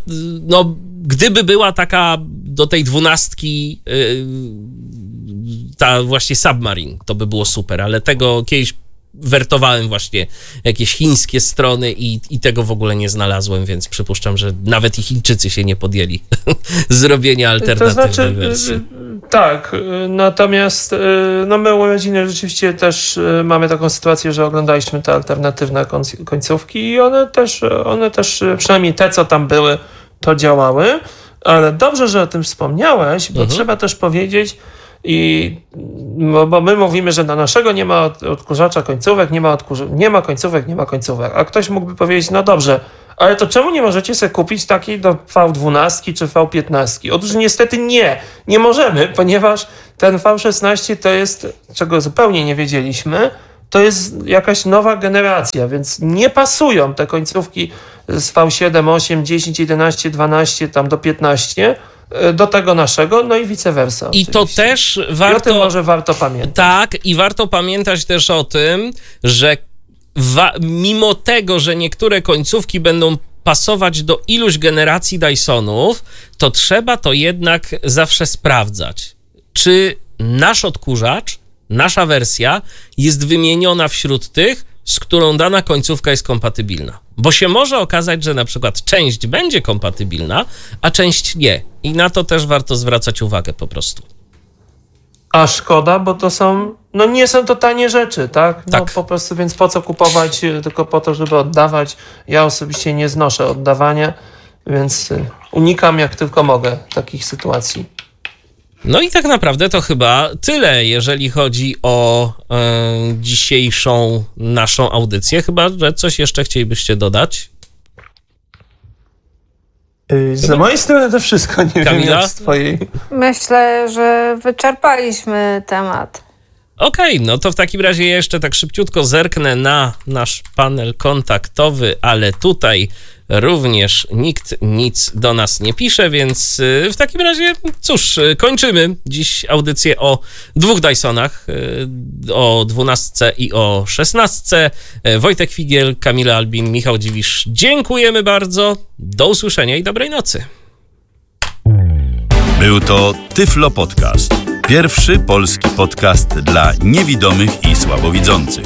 Gdyby była taka do tej 12 ta właśnie Submarine, to by było super, ale tego kiedyś wertowałem właśnie jakieś chińskie strony i tego w ogóle nie znalazłem, więc przypuszczam, że nawet i Chińczycy się nie podjęli zrobienia alternatywnej wersji. Tak, natomiast no my u rodziny rzeczywiście też mamy taką sytuację, że oglądaliśmy te alternatywne końcówki i one też przynajmniej te, co tam były, to działały, ale dobrze, że o tym wspomniałeś, bo trzeba też powiedzieć, bo my mówimy, że na naszego nie ma odkurzacza końcówek, nie ma końcówek, a ktoś mógłby powiedzieć, no dobrze, ale to czemu nie możecie sobie kupić takiej do V12 czy V15? Otóż niestety nie możemy, ponieważ ten V16 to jest, czego zupełnie nie wiedzieliśmy, to jest jakaś nowa generacja, więc nie pasują te końcówki z V7, 8, 10, 11, 12, tam do 15 do tego naszego, no i vice versa. I to też warto... I o tym może warto pamiętać. Tak, i warto pamiętać też o tym, że mimo tego, że niektóre końcówki będą pasować do iluś generacji Dysonów, to trzeba to jednak zawsze sprawdzać, czy nasz odkurzacz, nasza wersja jest wymieniona wśród tych, z którą dana końcówka jest kompatybilna. Bo się może okazać, że na przykład część będzie kompatybilna, a część nie. I na to też warto zwracać uwagę po prostu. A szkoda, bo to są, no nie są to tanie rzeczy, tak? No Tak. po prostu, więc po co kupować tylko po to, żeby oddawać? Ja osobiście nie znoszę oddawania, więc unikam jak tylko mogę takich sytuacji. No i tak naprawdę to chyba tyle, jeżeli chodzi o dzisiejszą naszą audycję. Chyba, że coś jeszcze chcielibyście dodać? Z mojej strony to wszystko, nie Kamila? wiem jak z twojej. Myślę, że wyczerpaliśmy temat. Okej, no to w takim razie jeszcze tak szybciutko zerknę na nasz panel kontaktowy, ale tutaj również nikt nic do nas nie pisze, więc w takim razie, cóż, kończymy dziś audycję o dwóch Dysonach, o 12 i o 16. Wojtek Figiel, Kamila Albin, Michał Dziwisz. Dziękujemy bardzo, do usłyszenia i dobrej nocy. Był to Tyflo Podcast. Pierwszy polski podcast dla niewidomych i słabowidzących.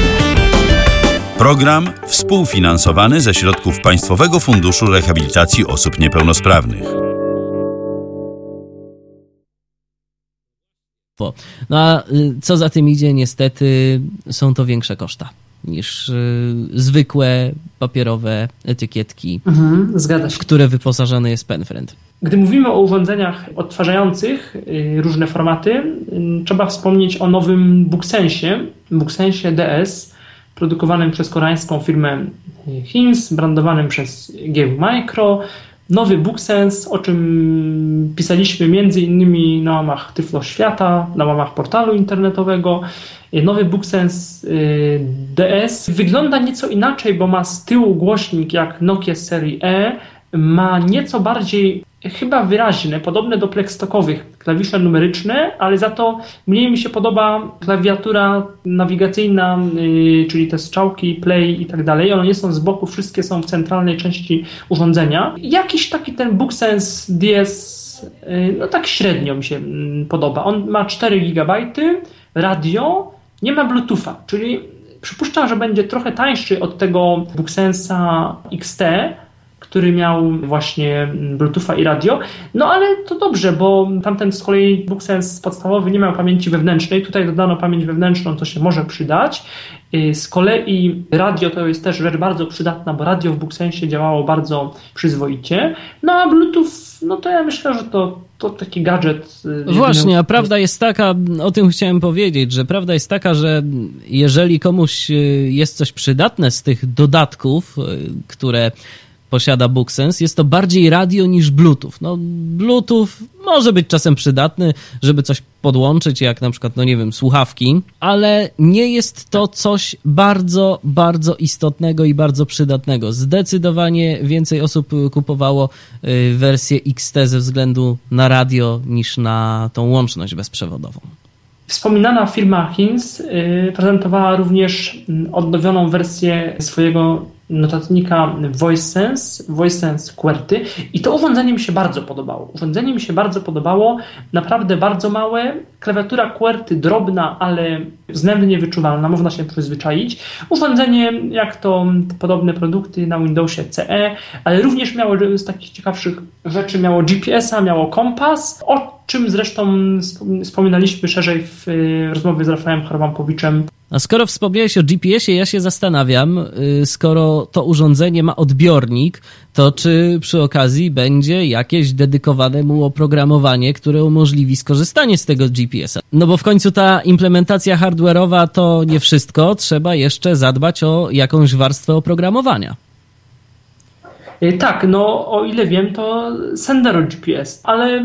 Program współfinansowany ze środków Państwowego Funduszu Rehabilitacji Osób Niepełnosprawnych. No a co za tym idzie, niestety są to większe koszta niż zwykłe papierowe etykietki, Zgadza się. w które wyposażony jest PenFriend. Gdy mówimy o urządzeniach odtwarzających różne formaty, trzeba wspomnieć o nowym BookSensie DS, produkowanym przez koreańską firmę Hins, brandowanym przez GW Micro. Nowy BookSense, o czym pisaliśmy m.in. na łamach Tyflo Świata, na łamach portalu internetowego. Nowy BookSense DS wygląda nieco inaczej, bo ma z tyłu głośnik jak Nokia serii E, ma nieco bardziej chyba wyraźne, podobne do plekstokowych klawisze numeryczne, ale za to mniej mi się podoba klawiatura nawigacyjna, czyli te strzałki, play i tak dalej. One nie są z boku, wszystkie są w centralnej części urządzenia. Jakiś taki ten BookSense DS, no tak średnio mi się podoba. On ma 4 GB, radio, nie ma Bluetootha, czyli przypuszczam, że będzie trochę tańszy od tego BookSense'a XT, który miał właśnie Bluetootha i radio. No ale to dobrze, bo tamten z kolei BookSense podstawowy nie miał pamięci wewnętrznej. Tutaj dodano pamięć wewnętrzną, to się może przydać. Z kolei radio to jest też rzecz bardzo przydatna, bo radio w BookSensie działało bardzo przyzwoicie. No a Bluetooth, no to ja myślę, że to taki gadżet. Właśnie, a prawda jest taka, o tym chciałem powiedzieć, że prawda jest taka, że jeżeli komuś jest coś przydatne z tych dodatków, które posiada BookSense, jest to bardziej radio niż Bluetooth. No, Bluetooth może być czasem przydatny, żeby coś podłączyć, jak na przykład, no nie wiem, słuchawki, ale nie jest to coś bardzo, bardzo istotnego i bardzo przydatnego. Zdecydowanie więcej osób kupowało wersję XT ze względu na radio niż na tą łączność bezprzewodową. Wspominana firma Hins prezentowała również odnowioną wersję swojego notatnika VoiceSense QWERTY i to urządzenie mi się bardzo podobało. Naprawdę bardzo małe, klawiatura QWERTY drobna, ale względnie wyczuwalna, można się przyzwyczaić. Urządzenie, jak to podobne produkty na Windowsie CE, ale również miało z takich ciekawszych rzeczy, miało GPS-a, miało kompas, o czym zresztą wspominaliśmy szerzej w rozmowie z Rafałem Harłampowiczem. A skoro wspomniałeś o GPS-ie, ja się zastanawiam, skoro to urządzenie ma odbiornik, to czy przy okazji będzie jakieś dedykowane mu oprogramowanie, które umożliwi skorzystanie z tego GPS-a? No bo w końcu ta implementacja hardware'owa to nie wszystko, trzeba jeszcze zadbać o jakąś warstwę oprogramowania. Tak, no o ile wiem, to Sendero GPS, ale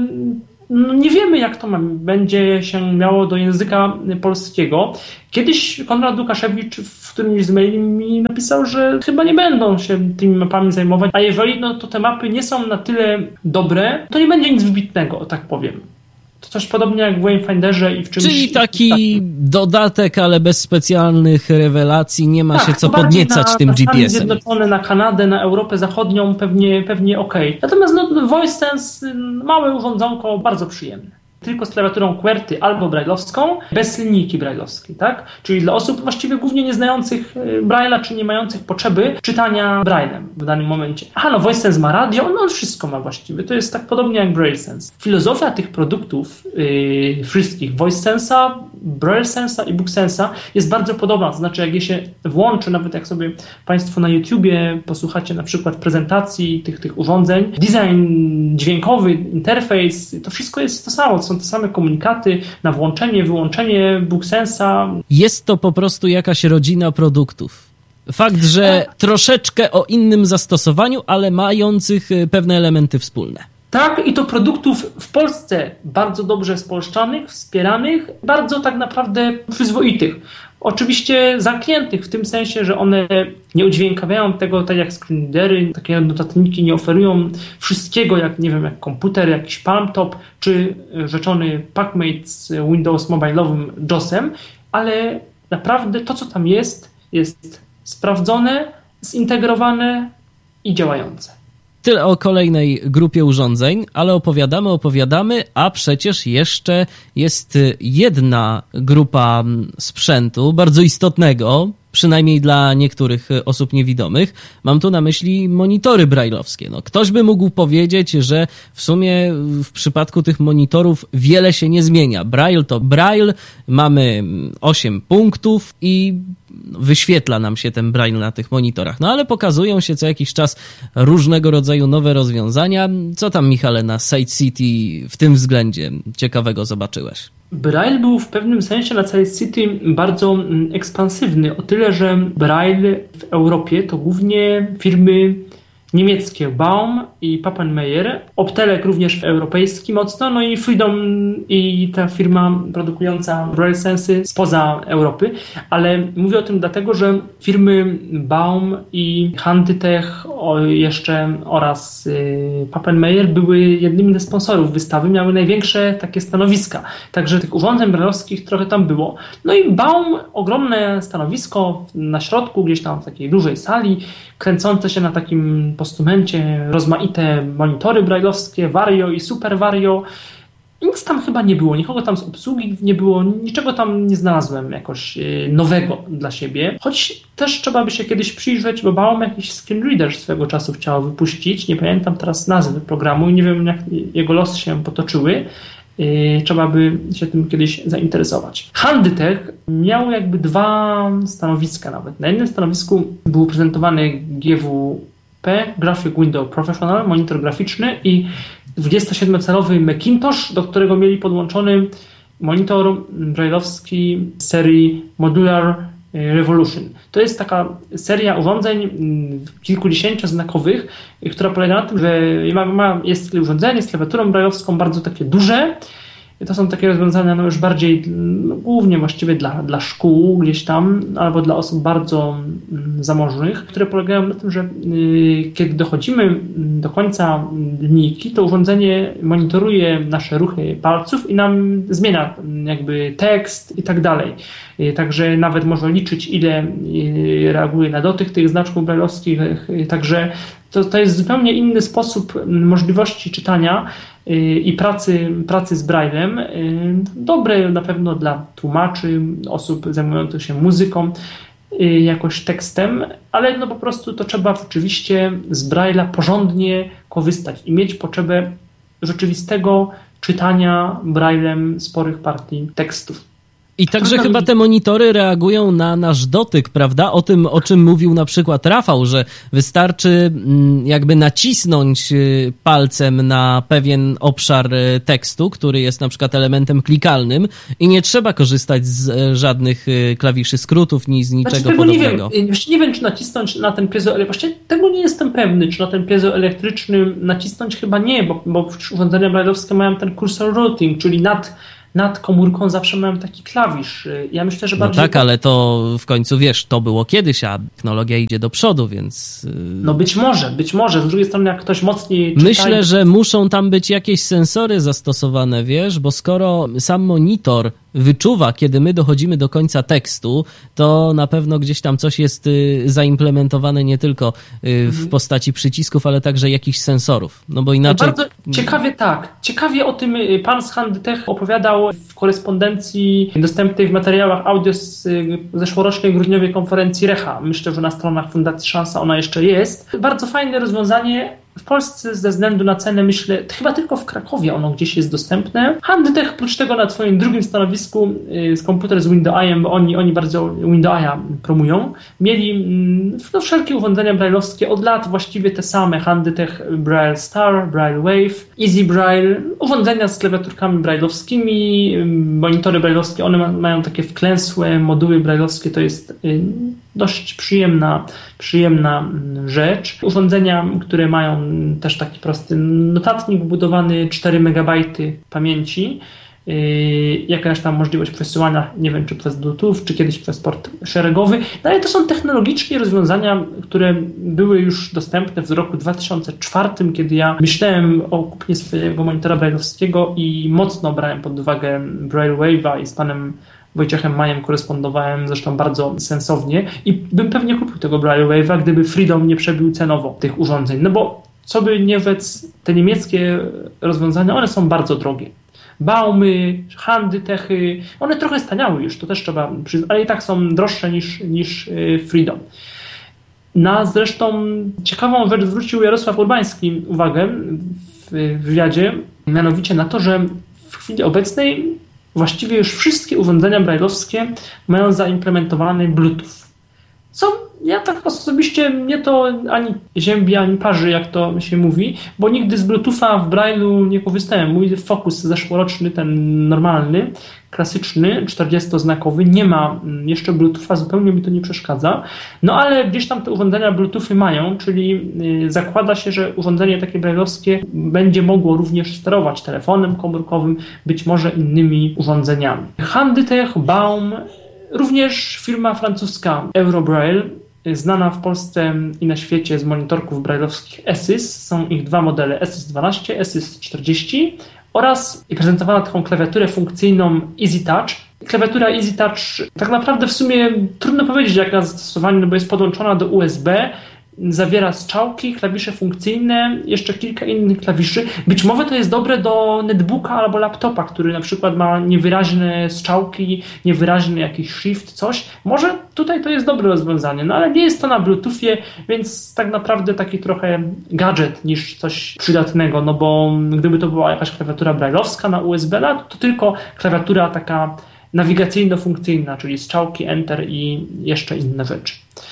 nie wiemy, jak to będzie się miało do języka polskiego. Kiedyś Konrad Łukaszewicz w którymś z maili mi napisał, że chyba nie będą się tymi mapami zajmować, a jeżeli to te mapy nie są na tyle dobre, to nie będzie nic wybitnego, tak powiem. To coś podobnie jak w Wayfinderze i w czymś... Czyli taki dodatek, ale bez specjalnych rewelacji, nie ma się co podniecać tym GPS-em. Stany Zjednoczone, na Kanadę, na Europę Zachodnią pewnie okej. Natomiast VoiceSense, małe urządzonko, bardzo przyjemne. Tylko z klawiaturą QWERTY albo braille'owską, bez linijki braille'owskiej, tak? Czyli dla osób właściwie głównie nieznających Braille'a, czy nie mających potrzeby czytania Braille'em w danym momencie. VoiceSense ma radio, on wszystko ma właściwie. To jest tak podobnie jak BrailleSense. Filozofia tych produktów wszystkich, VoiceSense'a, BrailleSense'a i BookSense'a jest bardzo podobna. To znaczy, jak je się włączy, nawet jak sobie Państwo na YouTubie posłuchacie na przykład prezentacji tych urządzeń, design dźwiękowy, interfejs, to wszystko jest to samo. To są te same komunikaty na włączenie, wyłączenie BookSense'a. Jest to po prostu jakaś rodzina produktów. Fakt, że troszeczkę o innym zastosowaniu, ale mających pewne elementy wspólne. Tak, i to produktów w Polsce bardzo dobrze spolszczanych, wspieranych, bardzo tak naprawdę przyzwoitych. Oczywiście zamkniętych w tym sensie, że one nie udźwiękawiają tego tak jak screenreadery, takie notatniki nie oferują wszystkiego, jak nie wiem, jak komputer, jakiś PalmTop, czy rzeczony PackMate z Windows mobile'owym JOS-em, ale naprawdę to, co tam jest sprawdzone, zintegrowane i działające. Tyle o kolejnej grupie urządzeń, ale opowiadamy, a przecież jeszcze jest jedna grupa sprzętu, bardzo istotnego, przynajmniej dla niektórych osób niewidomych. Mam tu na myśli monitory braille'owskie. No, ktoś by mógł powiedzieć, że w sumie w przypadku tych monitorów wiele się nie zmienia. Braille to Braille, mamy 8 punktów i wyświetla nam się ten Braille na tych monitorach. No ale pokazują się co jakiś czas różnego rodzaju nowe rozwiązania. Co tam, Michale, na Side City w tym względzie ciekawego zobaczyłeś? Braille był w pewnym sensie na Side City bardzo ekspansywny, o tyle, że Braille w Europie to głównie firmy niemieckie, Baum i Papenmeier, Optelek również europejski mocno, no i Freedom i ta firma produkująca BrailleSensy spoza Europy, ale mówię o tym dlatego, że firmy Baum i Handytech jeszcze oraz Papenmeier były jednymi ze sponsorów wystawy, miały największe takie stanowiska, także tych urządzeń braille'owskich trochę tam było. No i Baum, ogromne stanowisko na środku, gdzieś tam w takiej dużej sali, kręcące się na takim postumencie rozmaite monitory braille'owskie, Vario i Super Vario. Nic tam chyba nie było, nikogo tam z obsługi nie było, niczego tam nie znalazłem jakoś nowego dla siebie. Choć też trzeba by się kiedyś przyjrzeć, bo Baum jakiś screen reader swego czasu chciał wypuścić. Nie pamiętam teraz nazwy programu i nie wiem, jak jego losy się potoczyły. Trzeba by się tym kiedyś zainteresować. Handytech miał jakby dwa stanowiska nawet. Na jednym stanowisku był prezentowany GWP, Graphic Window Professional, monitor graficzny i 27-calowy Macintosh, do którego mieli podłączony monitor braille'owski z serii Modular Revolution. To jest taka seria urządzeń kilkudziesięcioznakowych, która polega na tym, że jest urządzenie z klawiaturą braille'owską bardzo takie duże, I to są takie rozwiązania już bardziej, głównie właściwie dla szkół gdzieś tam, albo dla osób bardzo zamożnych, które polegają na tym, że kiedy dochodzimy do końca linijki, to urządzenie monitoruje nasze ruchy palców i nam zmienia jakby tekst i tak dalej. Także nawet może liczyć, ile reaguje na dotyk tych znaczków brajlowskich, także to jest zupełnie inny sposób możliwości czytania i pracy z Braillem. Dobre na pewno dla tłumaczy, osób zajmujących się muzyką, jakoś tekstem, ale no po prostu to trzeba rzeczywiście z Braille'a porządnie korzystać i mieć potrzebę rzeczywistego czytania Braillem sporych partii tekstów. I także chyba te monitory reagują na nasz dotyk, prawda? O tym, o czym mówił na przykład Rafał, że wystarczy jakby nacisnąć palcem na pewien obszar tekstu, który jest na przykład elementem klikalnym i nie trzeba korzystać z żadnych klawiszy skrótów, ni z niczego podobnego. Nie wiem, czy nacisnąć na ten właściwie tego nie jestem pewny, czy na ten piezoelektryczny nacisnąć chyba nie, bo urządzenia braille'owskie mają ten cursor routing, czyli nad komórką zawsze miałem taki klawisz. Ja myślę, że bardziej... No tak, ale to w końcu, wiesz, to było kiedyś, a technologia idzie do przodu, więc... No być może. Z drugiej strony, jak ktoś mocniej czyta... Myślę, że muszą tam być jakieś sensory zastosowane, wiesz, bo skoro sam monitor wyczuwa, kiedy my dochodzimy do końca tekstu, to na pewno gdzieś tam coś jest zaimplementowane nie tylko w postaci przycisków, ale także jakichś sensorów. No bo inaczej... Bardzo ciekawie o tym pan z Handtech opowiadał w korespondencji dostępnej w materiałach audio z zeszłorocznej grudniowej konferencji Recha. Myślę, że na stronach Fundacji Szansa ona jeszcze jest. Bardzo fajne rozwiązanie. W Polsce ze względu na cenę, myślę, chyba tylko w Krakowie ono gdzieś jest dostępne. Handtech oprócz tego na twoim drugim stanowisku z komputer z Windows-I'em, bo oni bardzo Windows-I'a promują, mieli wszelkie urządzenia braille'owskie od lat właściwie te same. Handtech Braille Star, Braille Wave, Easy Braille, urządzenia z klawiaturkami braille'owskimi, monitory braille'owskie, one mają takie wklęsłe moduły braille'owskie, to jest dość przyjemna rzecz. Urządzenia, które mają też taki prosty notatnik wbudowany, 4 MB pamięci, jakaś tam możliwość przesyłania, nie wiem, czy przez Bluetooth, czy kiedyś przez port szeregowy, no ale to są technologicznie rozwiązania, które były już dostępne w roku 2004, kiedy ja myślałem o kupnie swojego monitora braille'owskiego i mocno brałem pod uwagę Braille Wave'a i z panem Wojciechem Majem korespondowałem zresztą bardzo sensownie i bym pewnie kupił tego Braille Wave'a, gdyby Freedom nie przebił cenowo tych urządzeń. No bo co by nie rzec, te niemieckie rozwiązania, one są bardzo drogie. Baumy, Handtechy, one trochę staniały już, to też trzeba przyznać, ale i tak są droższe niż Freedom. Na zresztą ciekawą rzecz zwrócił Jarosław Urbański uwagę w wywiadzie, mianowicie na to, że w chwili obecnej właściwie już wszystkie urządzenia braille'owskie mają zaimplementowany Bluetooth. Co ja tak osobiście mnie to ani ziębi, ani parzy, jak to się mówi, bo nigdy z Bluetootha w Braille'u nie korzystałem. Mój Focus zeszłoroczny, ten normalny, klasyczny, 40-znakowy, nie ma jeszcze Bluetootha, zupełnie mi to nie przeszkadza. No ale gdzieś tam te urządzenia Bluetoothy mają, czyli zakłada się, że urządzenie takie braille'owskie będzie mogło również sterować telefonem komórkowym, być może innymi urządzeniami. Handtech, Baum, również firma francuska Eurobraille, znana w Polsce i na świecie z monitorków braille'owskich ESYS. Są ich dwa modele, ESYS 12, ESYS 40 oraz prezentowana taką klawiaturę funkcyjną Easy Touch. Klawiatura Easy Touch tak naprawdę w sumie trudno powiedzieć jak na zastosowanie, no bo jest podłączona do USB, zawiera strzałki, klawisze funkcyjne, jeszcze kilka innych klawiszy. Być może to jest dobre do netbooka albo laptopa, który na przykład ma niewyraźne strzałki, niewyraźny jakiś shift, coś. Może tutaj to jest dobre rozwiązanie, no ale nie jest to na Bluetoothie, więc tak naprawdę taki trochę gadżet niż coś przydatnego, no bo gdyby to była jakaś klawiatura braille'owska na USB, to tylko klawiatura taka nawigacyjno-funkcyjna, czyli strzałki, enter i jeszcze inne rzeczy.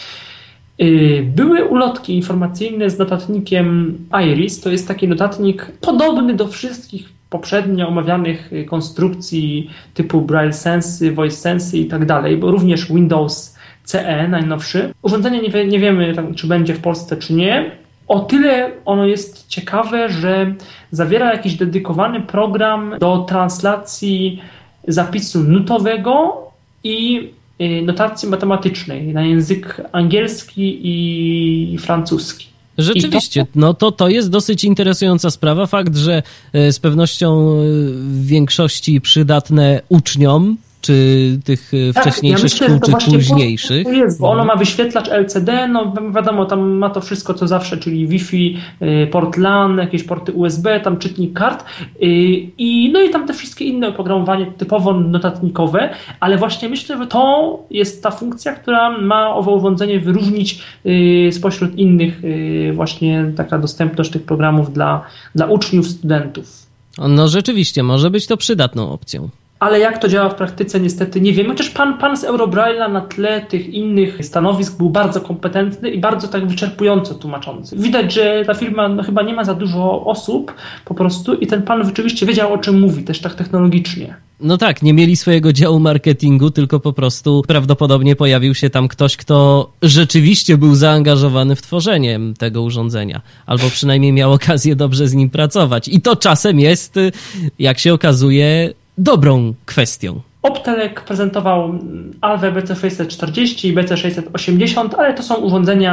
Były ulotki informacyjne z notatnikiem Iris. To jest taki notatnik podobny do wszystkich poprzednio omawianych konstrukcji typu Braille Sense, Voice Sense i tak dalej, bo również Windows CE najnowszy. Urządzenie nie wiemy, czy będzie w Polsce, czy nie. O tyle ono jest ciekawe, że zawiera jakiś dedykowany program do translacji zapisu nutowego i notacji matematycznej na język angielski i francuski. Rzeczywiście, no to jest dosyć interesująca sprawa. Fakt, że z pewnością w większości przydatne uczniom, czy tych wcześniejszych szkół, czy późniejszych. Jest, bo ono ma wyświetlacz LCD, no wiadomo, tam ma to wszystko co zawsze, czyli Wi-Fi, port LAN, jakieś porty USB, tam czytnik kart i tam te wszystkie inne oprogramowanie typowo notatnikowe, ale właśnie myślę, że to jest ta funkcja, która ma owe urządzenie wyróżnić spośród innych, właśnie taka dostępność tych programów dla uczniów, studentów. No rzeczywiście, może być to przydatną opcją. Ale jak to działa w praktyce, niestety nie wiem. Chociaż pan z Eurobraille'a na tle tych innych stanowisk był bardzo kompetentny i bardzo tak wyczerpująco tłumaczący. Widać, że ta firma chyba nie ma za dużo osób po prostu i ten pan rzeczywiście wiedział, o czym mówi, też tak technologicznie. No tak, nie mieli swojego działu marketingu, tylko po prostu prawdopodobnie pojawił się tam ktoś, kto rzeczywiście był zaangażowany w tworzenie tego urządzenia, albo przynajmniej miał okazję dobrze z nim pracować. I to czasem jest, jak się okazuje, dobrą kwestią. Optelec prezentował Alwę BC640 i BC680, ale to są urządzenia